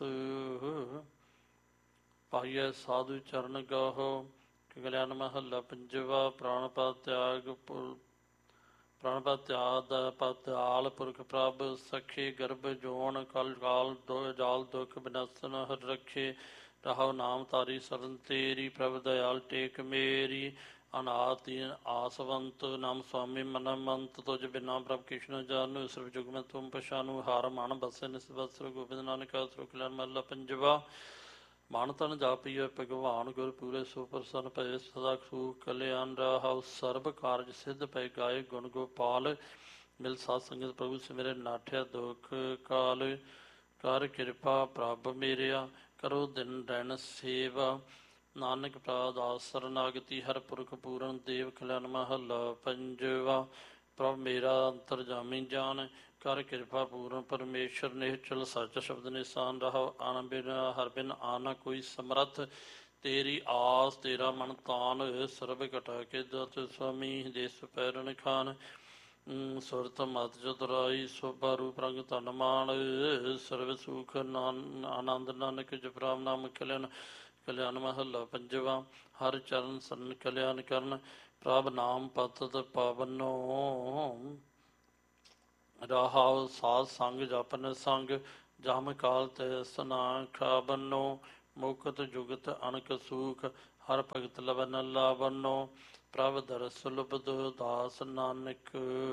ਪਾਈਐ ਸਾਧੂ ਚਰਨ ਗਾਹੋ। ਕਲਿਆਣ ਮਹੱਲਾ ਪੰਜਵਾ। ਪ੍ਰਾਣ ਪਾ ਤਿਆਗ ਪ੍ਰਾਣ ਪਾ ਤਿਆਗ ਪਤਿਆਲ ਪੁਰਖ ਪ੍ਰਭ ਸਖੇ। ਗਰਭ ਜੋਨ ਕਲ ਕਾਲ ਜਾਲ ਦੁਖ ਬਿਨਸਨ ਹਰ ਰਖੇ। ਰਾਹਉ ਨਾਮ ਧਾਰੀ ਸਰਨ ਤੇਰੀ ਪ੍ਰਭ ਦਇਆਲ ਟੇਕ ਮੇਰੀ। ਅਨਾਥ ਦੀਨ ਆਸਵੰਤ ਨਾਮ ਸੁਆਮੀ ਮਨ ਮੰਤ। ਤੁਜ ਬਿਨਾ ਪ੍ਰਭ ਕਿਛੁ ਨ ਜਾਨੂ ਸਰਬ ਜੁਗ ਮੈਂ ਤੁਮ ਪਛਾਨੂ। ਹਾਰ ਮਨ ਬਸੈ ਨਿਸਬਸਰ ਗੋਬਿੰਦ ਨਾਨਕ ਆਸਰੁ। ਕਲਿਆਣ ਮਹੱਲਾ ਪੰਜਵਾ। ਮਨ ਤਨ ਜਾਪੀਐ ਭਗਵਾਨ ਗੁਰ ਪੂਰੇ ਸੋ ਪ੍ਰਸੰਨ ਭਏ ਸਦਾ ਸੁਖ। ਕਲਿਆਣ ਰਾਹਾਉ ਸਰਬ ਕਾਰਜ ਸਿੱਧ ਪੈ ਗਾਏ ਗੁਣ ਗੋਪਾਲ। ਮਿਲ ਸਾਧ ਸੰਗਤ ਪ੍ਰਭੂ ਸਿਮਰੇ ਨਾਠਿਆ ਦੁਖ ਕਾਲ। ਕਰ ਕਿਰਪਾ ਪ੍ਰਭ ਮੇਰਿਆ ਕਰੋ ਦਿਨ ਰੈਣ ਸੇਵਾ। ਨਾਨਕ ਪ੍ਰਾਦਾਸ ਸਰਨਾਗਤੀ ਹਰ ਪੁਰਖ ਪੂਰਨ ਦੇਵ। ਕਲਿਆਣ ਮਹੱਲਾ ਪੰਜਵਾ। ਪ੍ਰਭ ਮੇਰਾ ਅੰਤਰ ਜਾਮੀ ਜਾਨ ਕਰ ਕਿਰਪਾ ਪੂਰਨ ਪਰਮੇਸ਼ਰ। ਨਿਹਚਲ ਸੱਚ ਸ਼ਬਦ ਨਿਸ਼ਾਨ। ਰਾਹਉ ਆਨ ਬਿਨ ਹਰ ਬਿਨ ਆਨਾ ਕੋਈ ਸਮਰੱਥ। ਤੇਰੀ ਆਸ ਤੇਰਾ ਮਨ ਤਾਨ ਸਰਬ ਘਟਾ ਕੇ ਦਤ। ਸੁਆਮੀ ਦੇਸ ਪੈਰਨ ਖਾਨ ਸੁਰਤ ਮਤ ਚਤੁਰਾਈ। ਸੋਭਾ ਰੂਪ ਰੰਗ ਧਨ ਮਾਨ ਸਰਬ ਸੁਖ ਆਨੰਦ ਨਾਨਕ ਜਪ ਰਾਮ ਨਾਮ। ਕਲਿਆਣ ਕਲਿਆਣ ਮਹੱਲਾ ਪੰਜਵਾ। ਹਰ ਚਰਨ ਸਰਨ ਕਲਿਆਣ ਕਰਨ ਪ੍ਰਭ ਨਾਮ ਪਤਤ ਪਾਵਨੋ। ਰਾਹਾਉ ਸਾਧ ਸੰਗ ਜਪਨ ਸੰਗ ਜਮ ਕਾਲ ਤੇ ਸਨਾ ਖਾਬਨੋ ਮੁਕਤ ਜੁਗਤ ਅਨਕ ਸੂਖ ਹਰ ਭਗਤ ਲਵਨ ਲਾਵਨੋ ਪ੍ਰਭ ਦਰਸ ਲੁਬਦ ਦਾਸ ਨਾਨਕ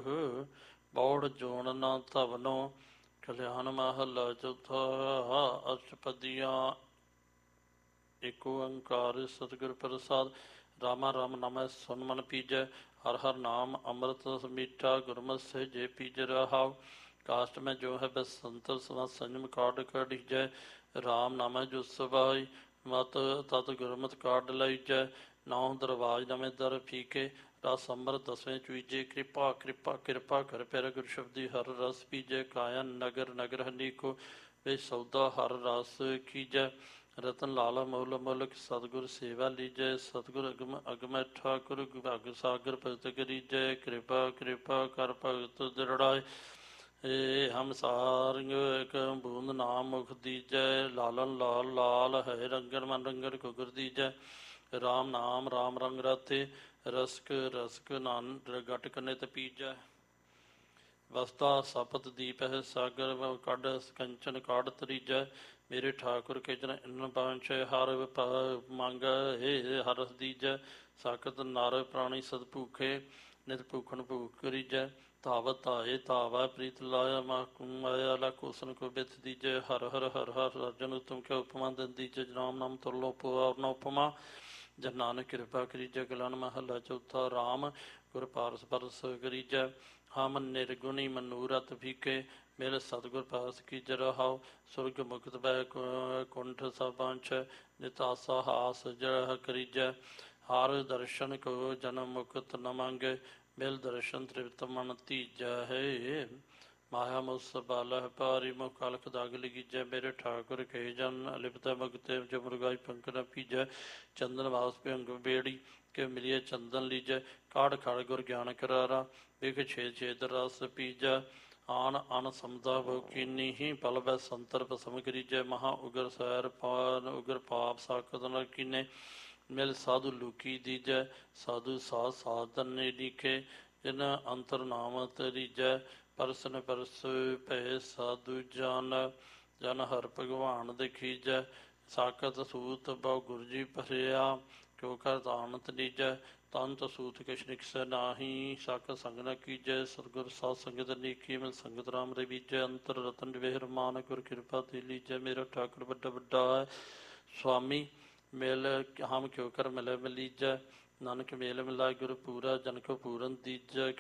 ਬੌੜ ਜੋਣ ਨਾ ਧਵਨੋ ਕਲਿਆਣ ਮਹਲਾ ਚੌਥਾ ਅਸ਼ਟਪਦੀਆਂ ਏਕ ਓੰਕਾਰ ਸਤਿਗੁਰ ਪ੍ਰਸਾਦ ਰਾਮਾ ਰਾਮ ਨਾਮੈ ਸੁਨ ਮਨ ਪੀਜੈ ਹਰ ਹਰ ਨਾਮ ਅੰਮ੍ਰਿਤ ਸਮੀਠਾ ਗੁਰਮਤਿ ਸਹਿਜੇ ਪੀਜ ਰਹਾਉ ਕਾਸ਼ਟ ਮੈਂ ਜੋ ਹੈ ਬਸੰਤਰ ਸਵਾ ਸੰਜਮ ਕਾਢ ਕਢੀਜੈ ਰਾਮ ਨਾਮੈ ਜੋ ਸਵਾਈ ਮਤ ਤਤ ਗੁਰਮਤਿ ਕਾਢ ਲਈਜੈ ਨਾਉ ਦਰਵਾਜ ਨਵੇਂ ਦਰ ਫੀਕੇ ਰਸ ਅੰਮ੍ਰਿਤ ਦਸਵੇਂ ਚੁਈਜੇ ਕਿਰਪਾ ਕਿਰਪਾ ਕਿਰਪਾ ਕਰ ਪਿਆਰਾ ਗੁਰ ਸ਼ਬਦੀ ਹਰ ਰਸ ਪੀਜੈ ਕਾਇਆ ਨਗਰ ਨਗਰ ਹਨੀਕੋ ਵੇ ਸੌਦਾ ਹਰ ਰਸ ਕੀਜੈ ਰਤਨ ਲਾਲ ਮੁੱਲ ਮੁਲਕ ਸਤਿਗੁਰ ਸੇਵਾ ਲੀਜੈ ਸਤਿਗੁਰ ਅਗਮ ਅਗਮੈ ਠਾਕੁਰ ਭਗ ਸਾਗਰ ਭਗਤ ਕਰੀਜੈ ਕਿਰਪਾ ਕਿਰਪਾ ਕਰ ਭਗਤ ਦ੍ਰਿੜਾਏ ਏ ਹਮ ਸਾਰੰਗ ਇੱਕ ਬੂੰਦ ਨਾਮ ਮੁਖ ਦੀਜੈ ਲਾਲਨ ਲਾਲ ਲਾਲ ਹੈ ਰੰਗਨ ਮਨ ਰੰਗਨ ਗੁਗਰ ਦੀਜੈ ਰਾਮ ਨਾਮ ਰਾਮ ਰੰਗ ਰਾਤੇ ਰਸਕ ਰਸਕ ਨਾਨ ਗਟ ਕਨੇ ਤੇ ਪੀਜੈ ਵਸਤਾ ਸਪਤ ਦੀਪ ਹੈ ਸਾਗਰ ਕੱਢ ਕੰਚਨ ਕਾਢ ਤਰੀਜੈ ਮੇਰੇ ਠਾਕੁਰ ਕੇ ਜਨ ਇਨ ਬਾਂਛ ਹਰ ਮੰਗ ਹੇ ਹਰਸ ਦੀਜੈ ਸਾਕਤ ਨਰ ਪ੍ਰਾਣੀ ਸਦ ਭੂਖੇ ਨਿਤ ਭੂਖਣ ਭੂਖ ਕਰੀਜੈ ਧਾਵਤ ਧਾਏ ਧਾਵਾ ਪ੍ਰੀਤ ਲਾਇਆ ਮਾਇਆ ਲਾ ਕੋਸਨ ਕੋ ਬਿਤ ਦੀਜੈ ਹਰ ਹਰ ਹਰ ਹਰ ਅਰਜਨ ਉਤਮ ਕੇ ਉਪਮਾ ਦਿਨ ਦੀਜੈ ਨਾਮ ਨਾਮ ਤੁਰਲੋ ਪੂਰਨ ਉਪਮਾ ਜਨ ਨਾਨਕ ਕਿਰਪਾ ਕਰੀਜੈ ਗਲਨ ਮਹੱਲਾ ਚੌਥਾ ਰਾਮ ਗੁਰ ਪਾਰਸ ਪਰਸ ਕਰੀਜੈ ਹਮ ਨਿਰਗੁਣੀ ਮਨੂਰਤ ਫੀਕੇ ਮੇਰੇ ਸਤਿਗੁਰ ਪਾਸ ਕੀ ਜਰਹਾਉ ਸੁਰਗ ਮੁਕਤ ਬੈ ਕੁੰਠ ਸਬਾਂਛ ਨਿਤਾਸਾ ਹਾਸ ਜਹ ਕਰੀਜੈ ਹਰ ਦਰਸ਼ਨ ਕੋ ਜਨਮ ਮੁਕਤ ਨ ਮੰਗੇ ਮਿਲ ਦਰਸ਼ਨ ਤ੍ਰਿਪਤ ਮਨ ਧੀਜੈ ਹੈ ਮਾਇਆ ਮੁਸ ਬਾਲਹ ਪਾਰੀ ਮੁਖ ਕਲਖ ਦਾਗ ਲਗੀਜੈ ਮੇਰੇ ਠਾਕੁਰ ਕਹੇ ਜਨ ਅਲਿਪਤ ਭਗਤੇ ਜੋ ਮੁਰਗਾਈ ਪੰਖ ਨ ਪੀਜੈ ਚੰਦਨ ਵਾਸ ਭੰਗ ਬੇੜੀ ਕਿ ਮਿਲਿਏ ਚੰਦਨ ਲੀਜੈ ਕਾੜ ਖੜ ਗੁਰ ਗਿਆਨ ਕਰਾਰਾ ਵੇਖ ਛੇ ਛੇਦ ਰਸ ਪੀਜੈ ਆਨ ਅਨ ਸਮਦਾ ਭੋ ਕੀਨੀ ਹੀ ਪਲ ਬੈ ਸੰਤਰਪ ਸਮ ਕਰੀਜੈ ਮਹਾ ਉਗਰ ਸੈਰ ਪਾਨ ਉਗਰ ਪਾਪ ਸਾਖਤ ਨ ਕੀਨੇ ਮਿਲ ਸਾਧੂ ਲੂਕੀ ਦੀਜੈ ਸਾਧੂ ਸਾਧ ਸਾਧਨ ਨੇ ਲੀਖੇ ਜਿਨ ਅੰਤਰ ਨਾਮ ਤਰੀਜੈ ਪਰਸਨ ਪਰਸ ਭੈ ਸਾਧੂ ਜਨ ਜਨ ਹਰ ਭਗਵਾਨ ਦੇਖੀਜੈ ਸਾਕਤ ਸੂਤ ਬਹੁ ਗੁਰ ਜੀ ਭਰਿਆ ਕਿਉ ਕਰ ਤਾਨਤ ਲੀਜੈ ਤੰਤ ਸੂਤ ਕਿਛ ਨਿਕਸ ਨਾਹੀ ਸਾਕਤ ਸੰਗ ਨ ਕੀਜੈ ਸਤਿਗੁਰ ਸਾਧ ਸੰਗਤ ਨੀਕੀ ਮਿਲ ਸੰਗਤ ਰਾਮ ਰੇ ਬੀਜੈ ਅੰਤਰ ਰਤਨ ਵਿਹਰ ਮਾਨ ਗੁਰ ਕਿਰਪਾ ਤੇ ਲੀਜੈ ਮੇਰਾ ਠਾਕੁਰ ਵੱਡਾ ਵੱਡਾ ਹੈ ਸੁਆਮੀ ਮਿਲ ਹਮ ਕਿਉ ਕਰ ਮਿਲੇ ਮਿਲੀਜੈ ਨਾਨਕ ਮੇਲ ਮਿਲਾਇ ਗੁਰ ਪੂਰਾ ਜਨ ਕੋ ਪੂਰਨ ਦੀਜੈ